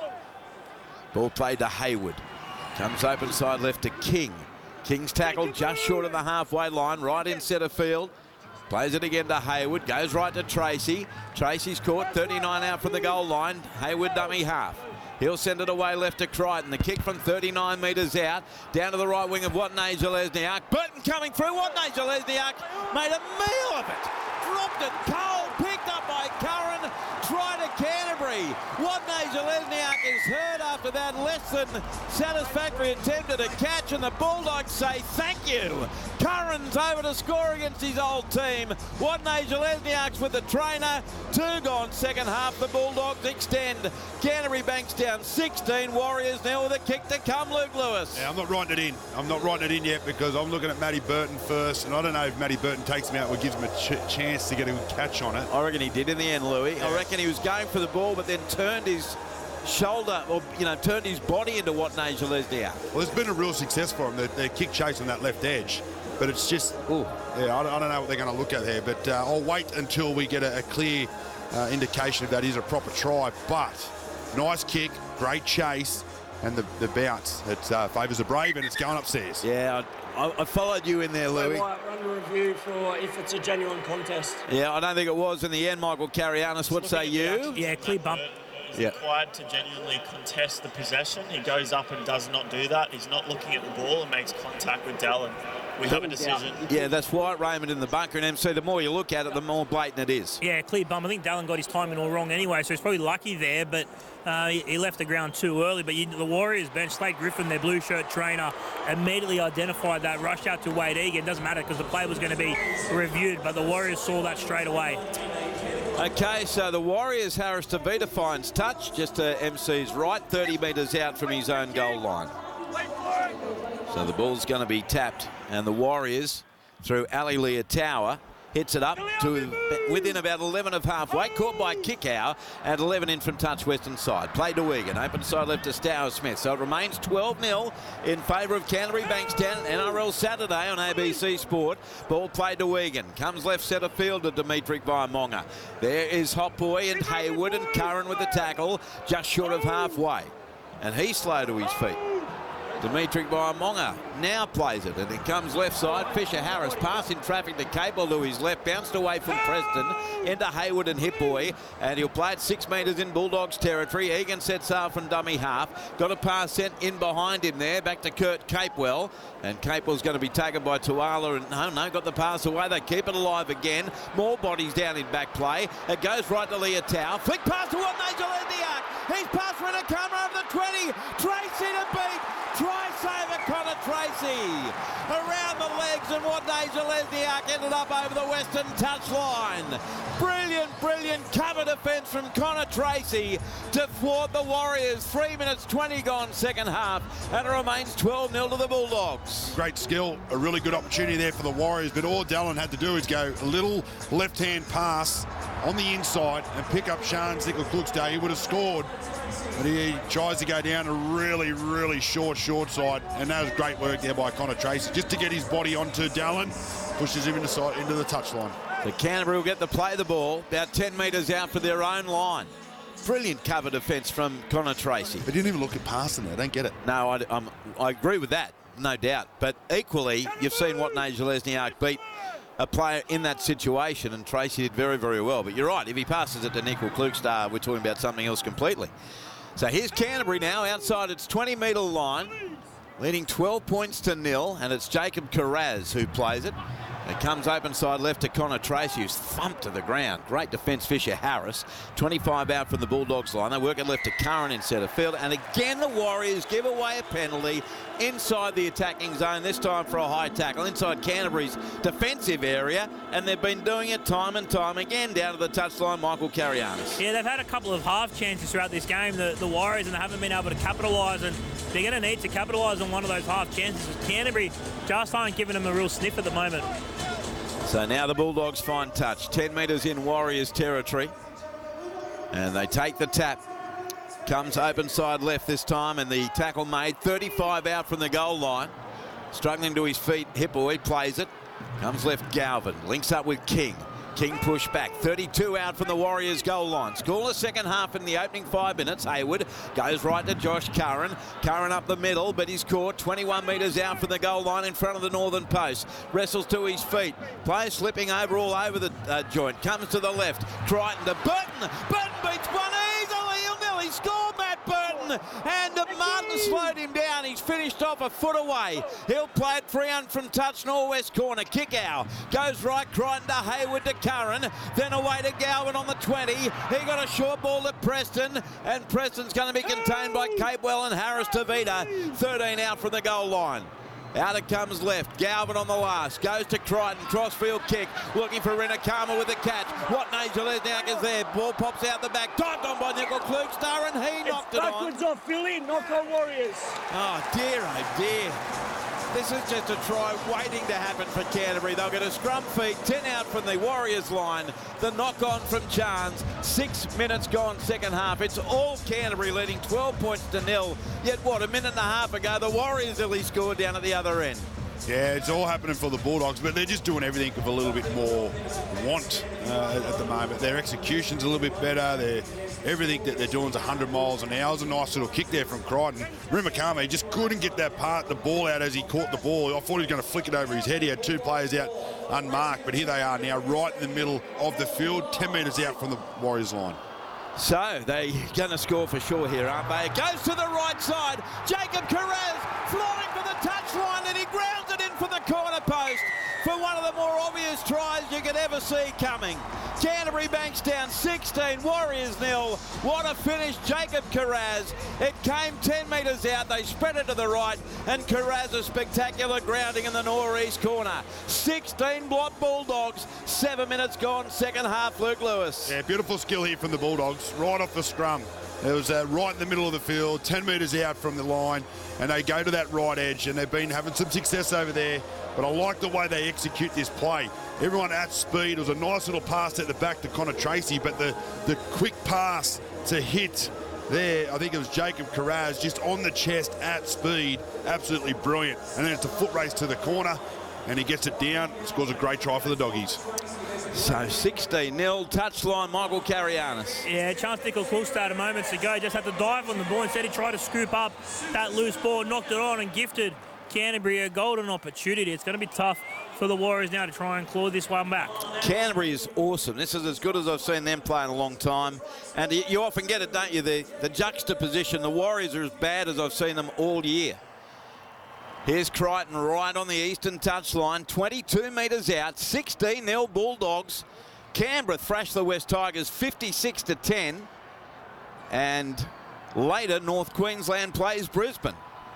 S1: Ball played to Hayward. Comes open side left to King. King's tackled just short of the halfway line, right in centre field. Plays it again to Hayward, goes right to Tracy. Tracy's caught, 39 out from the goal line. Hayward dummy half. He'll send it away left to Crichton. The kick from 39 metres out, down to the right wing of Watney Lesniak. Burton coming through, Watney Lesniak made a meal of it. Dropped it cold, picked up by Curran, try to Canterbury. Watney Lesniak is hurt after that less than satisfactory attempt at a catch, and the Bulldogs say thank you. Curran's over to score against his old team. Watney Lesniak's with the trainer. 2 gone second half. The Bulldogs extend. Canterbury Bankstown 16, Warriors 0 with a kick to come, Luke Lewis.
S2: Yeah, I'm not writing it in. I'm not writing it in yet because I'm looking at Matty Burton first, and I don't know if Matty Burton takes him out or gives him a chance to get a good catch on it.
S1: I reckon he did in the end, Louis. Yeah. I reckon he was going for the ball, but then turned his shoulder, or turned his body into Watney Lesniak.
S2: Well, it's been a real success for him. They're kick chasing that left edge. But it's just, yeah, I don't know what they're going to look at there. But I'll wait until we get a clear indication if that is a proper try. But nice kick, great chase, and the bounce. It favours the Brave, and it's going upstairs.
S1: Yeah, I followed you in there, Louis.
S4: They might run a review for if it's a genuine contest.
S1: Yeah, I don't think it was in the end, Michael Carianis. What say you?
S3: Yeah, clear bump.
S5: He's required to genuinely contest the possession. He goes up and does not do that. He's not looking at the ball and makes contact with Dallin. We have a decision.
S1: Yeah, that's Wyatt Raymond in the bunker, and MC, the more you look at it, the more blatant it is.
S3: Yeah, clear bum. I think Dallin got his timing all wrong anyway, so he's probably lucky there, but he left the ground too early. But the Warriors bench, Slade Griffin, their blue shirt trainer, immediately identified that, rushed out to Wade Egan. Doesn't matter because the play was going to be reviewed, but the Warriors saw that straight away.
S1: Okay, so the Warriors, Harris Tavita finds touch, just to MC's right, 30 metres out from his own goal line. So the ball's going to be tapped, and the Warriors through Ali Leotawa. Hits it up to within about 11 of halfway. Caught by Kickow at 11 in from touch western side. Played to Wigan. Open side left to Stour Smith. So it remains 12-0 in favour of Canterbury Bankstown. NRL Saturday on ABC Sport. Ball played to Wigan. Comes left centre field to Dimitri Vaimonga. There is Hot Boy and Hayward and Curran with the tackle just short of halfway. And he's slow to his feet. Dimitri Vaimonga now plays it, and it comes left side. Fisher-Harris pass in traffic to Capel to his left, bounced away from Preston into Hayward and Hipboy, and he'll play it 6 metres in Bulldogs territory. Egan sets off from dummy half. Got a pass sent in behind him there, back to Kurt Capewell, and Capewell's going to be taken by Tuala, and no, got the pass away. They keep it alive again. More bodies down in back play. It goes right to Leotawa. Flick pass to Nigel Lesniak. He's passed Renacama over the 20. Tracy to beat. Try saver Connor Tracy around the legs, and Nigel Lesniak ended up over the western touchline. Brilliant cover defence from Connor Tracy to thwart the Warriors. 3 minutes 20 gone second half, and it remains 12-0 to the Bulldogs.
S2: Great skill, a really good opportunity there for the Warriors, but all Dallin had to do is go a little left-hand pass on the inside and pick up Sean Nickel-Klugstad. He would have scored, but he tries to go down a really short side, and that was great work there by Connor Tracy just to get his body onto Dallin, pushes him into the touchline.
S1: The Canterbury will get to play the ball about 10 metres out for their own line. Brilliant cover defence from Connor Tracy.
S2: They didn't even look at passing there. I don't get it.
S1: No, I agree with that, no doubt. But equally, you've seen what Nigel Lesniak beat a player in that situation, and Tracy did very well. But you're right, if he passes it to Nickel-Klugstad, we're talking about something else completely. So here's Canterbury now outside its 20-metre line, leading 12 points to 0, and it's Jacob Carraz who plays it. It comes open side left to Connor Tracy, who's thumped to the ground. Great defence, Fisher-Harris. 25 out from the Bulldogs line. They work it left to Curran in centre field. And again, the Warriors give away a penalty inside the attacking zone, this time for a high tackle, inside Canterbury's defensive area. And they've been doing it time and time again down to the touchline, Michael Carianis.
S3: Yeah, they've had a couple of half chances throughout this game, the Warriors, and they haven't been able to capitalise. And they're going to need to capitalise on one of those half chances. Canterbury just aren't giving them a real sniff at the moment.
S1: So now the Bulldogs find touch. 10 metres in Warriors territory. And they take the tap. Comes open side left this time, and the tackle made. 35 out from the goal line. Struggling to his feet, Hipboy plays it. Comes left Galvin. Links up with King. King pushed back. 32 out from the Warriors goal line. Scoreless second half in the opening 5 minutes. Hayward goes right to Josh Curran. Curran up the middle, but he's caught 21 metres out from the goal line in front of the northern post. Wrestles to his feet. Player slipping over all over the joint. Comes to the left. Crichton to Burton. Burton beats one easily. He'll nearly score, Matt Burton. And Martin slowed him down. He's finished off a foot away. He'll play it free on from touch northwest corner. Kickow goes right. Crichton to Hayward to Curran, then away to Galvin on the 20. He got a short ball to Preston, and Preston's going to be contained by Capewell and Harris Tavita. 13 out from the goal line. Out it comes left. Galvin on the last. Goes to Crichton. Crossfield kick. Looking for Renacama with the catch. Nigel Lesniak is there. Ball pops out the back. Dived on by Nickel-Klugstad, and he knocked it on.
S4: Backwards off Philly. Knock on Warriors.
S1: Oh dear. This is just a try waiting to happen for Canterbury. They'll get a scrum feed, 10 out from the Warriors line. The knock-on from Chance. 6 minutes gone second half. It's all Canterbury leading 12 points to 0. Yet a minute and a half ago, the Warriors nearly scored down at the other end.
S2: Yeah, it's all happening for the Bulldogs, but they're just doing everything with a little bit more want at the moment. Their execution's a little bit better. Everything that they're doing is 100 miles an hour. It was a nice little kick there from Crichton. Renacama just couldn't get the ball out as he caught the ball. I thought he was going to flick it over his head. He had two players out unmarked, but here they are now right in the middle of the field, 10 metres out from the Warriors line.
S1: So they're going to score for sure here, aren't they? It goes to the right side. Jacob Carraz flying for the touchline, and he grounds it in for the corner post for one of the more obvious tries you can could ever see coming. Canterbury Bankstown 16, Warriors 0. What a finish, Jacob Kiraz. It came 10 metres out. They spread it to the right, and Kiraz a spectacular grounding in the northeast corner. 16 block Bulldogs. 7 minutes gone, second half, Luke Lewis.
S2: Yeah, beautiful skill here from the Bulldogs, right off the scrum. It was right in the middle of the field, 10 metres out from the line, and they go to that right edge, and they've been having some success over there. But I like the way they execute this play. Everyone at speed. It was a nice little pass at the back to Connor Tracy, but the quick pass to hit there, I think it was Jacob Kiraz, just on the chest at speed. Absolutely brilliant. And then it's a foot race to the corner, and he gets it down and scores a great try for the Doggies.
S1: So 16-0, touchline, Michael Carianis.
S3: Yeah, Chance Nickel-Cook started moments ago. Just had to dive on the ball. Instead, he tried to scoop up that loose ball, knocked it on and gifted Canterbury a golden opportunity. It's going to be tough for the Warriors now to try and claw this one back.
S1: Canterbury is awesome. This is as good as I've seen them play in a long time. And you often get it, don't you, the juxtaposition. The Warriors are as bad as I've seen them all year. Here's Crichton right on the eastern touchline, 22 metres out, 16-0 Bulldogs. Canberra thrashed the West Tigers 56-10. And later, North Queensland plays Brisbane.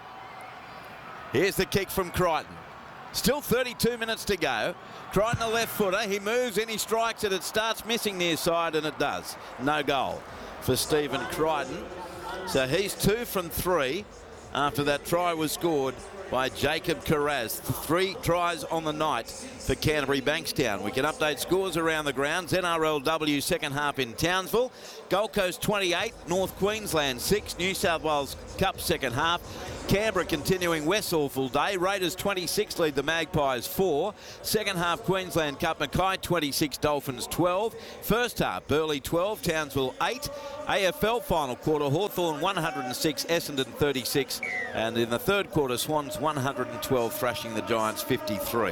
S1: Here's the kick from Crichton. Still 32 minutes to go. Crichton a left footer. He moves in, he strikes it. It starts missing near side, and it does. No goal for Stephen Crichton. So he's 2 from 3 after that try was scored by Jacob Kiraz. 3 tries on the night for Canterbury Bankstown. We can update scores around the grounds. NRLW second half in Townsville. Gold Coast 28, North Queensland 6, New South Wales Cup second half. Canberra continuing Westall full day. Raiders 26 lead the Magpies 4. Second half Queensland Cup, Mackay 26, Dolphins 12. First half Burleigh 12, Townsville 8. AFL final quarter Hawthorn 106, Essendon 36. And in the third quarter Swans 112 thrashing the Giants 53.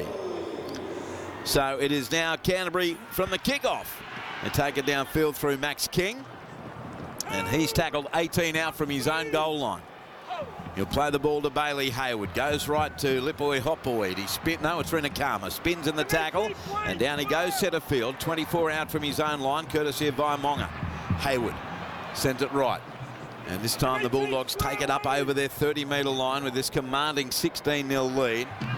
S1: So it is now Canterbury from the kick-off. They take it downfield through Max King. And he's tackled 18 out from his own goal line. He'll play the ball to Bailey Hayward. Goes right to Lipoi Hopwood. He it's Rinakama. Spins in the tackle. And down he goes, centre field. 24 out from his own line, courtesy of Vaimonga. Hayward sends it right. And this time the Bulldogs take it up over their 30-metre line with this commanding 16-0 lead.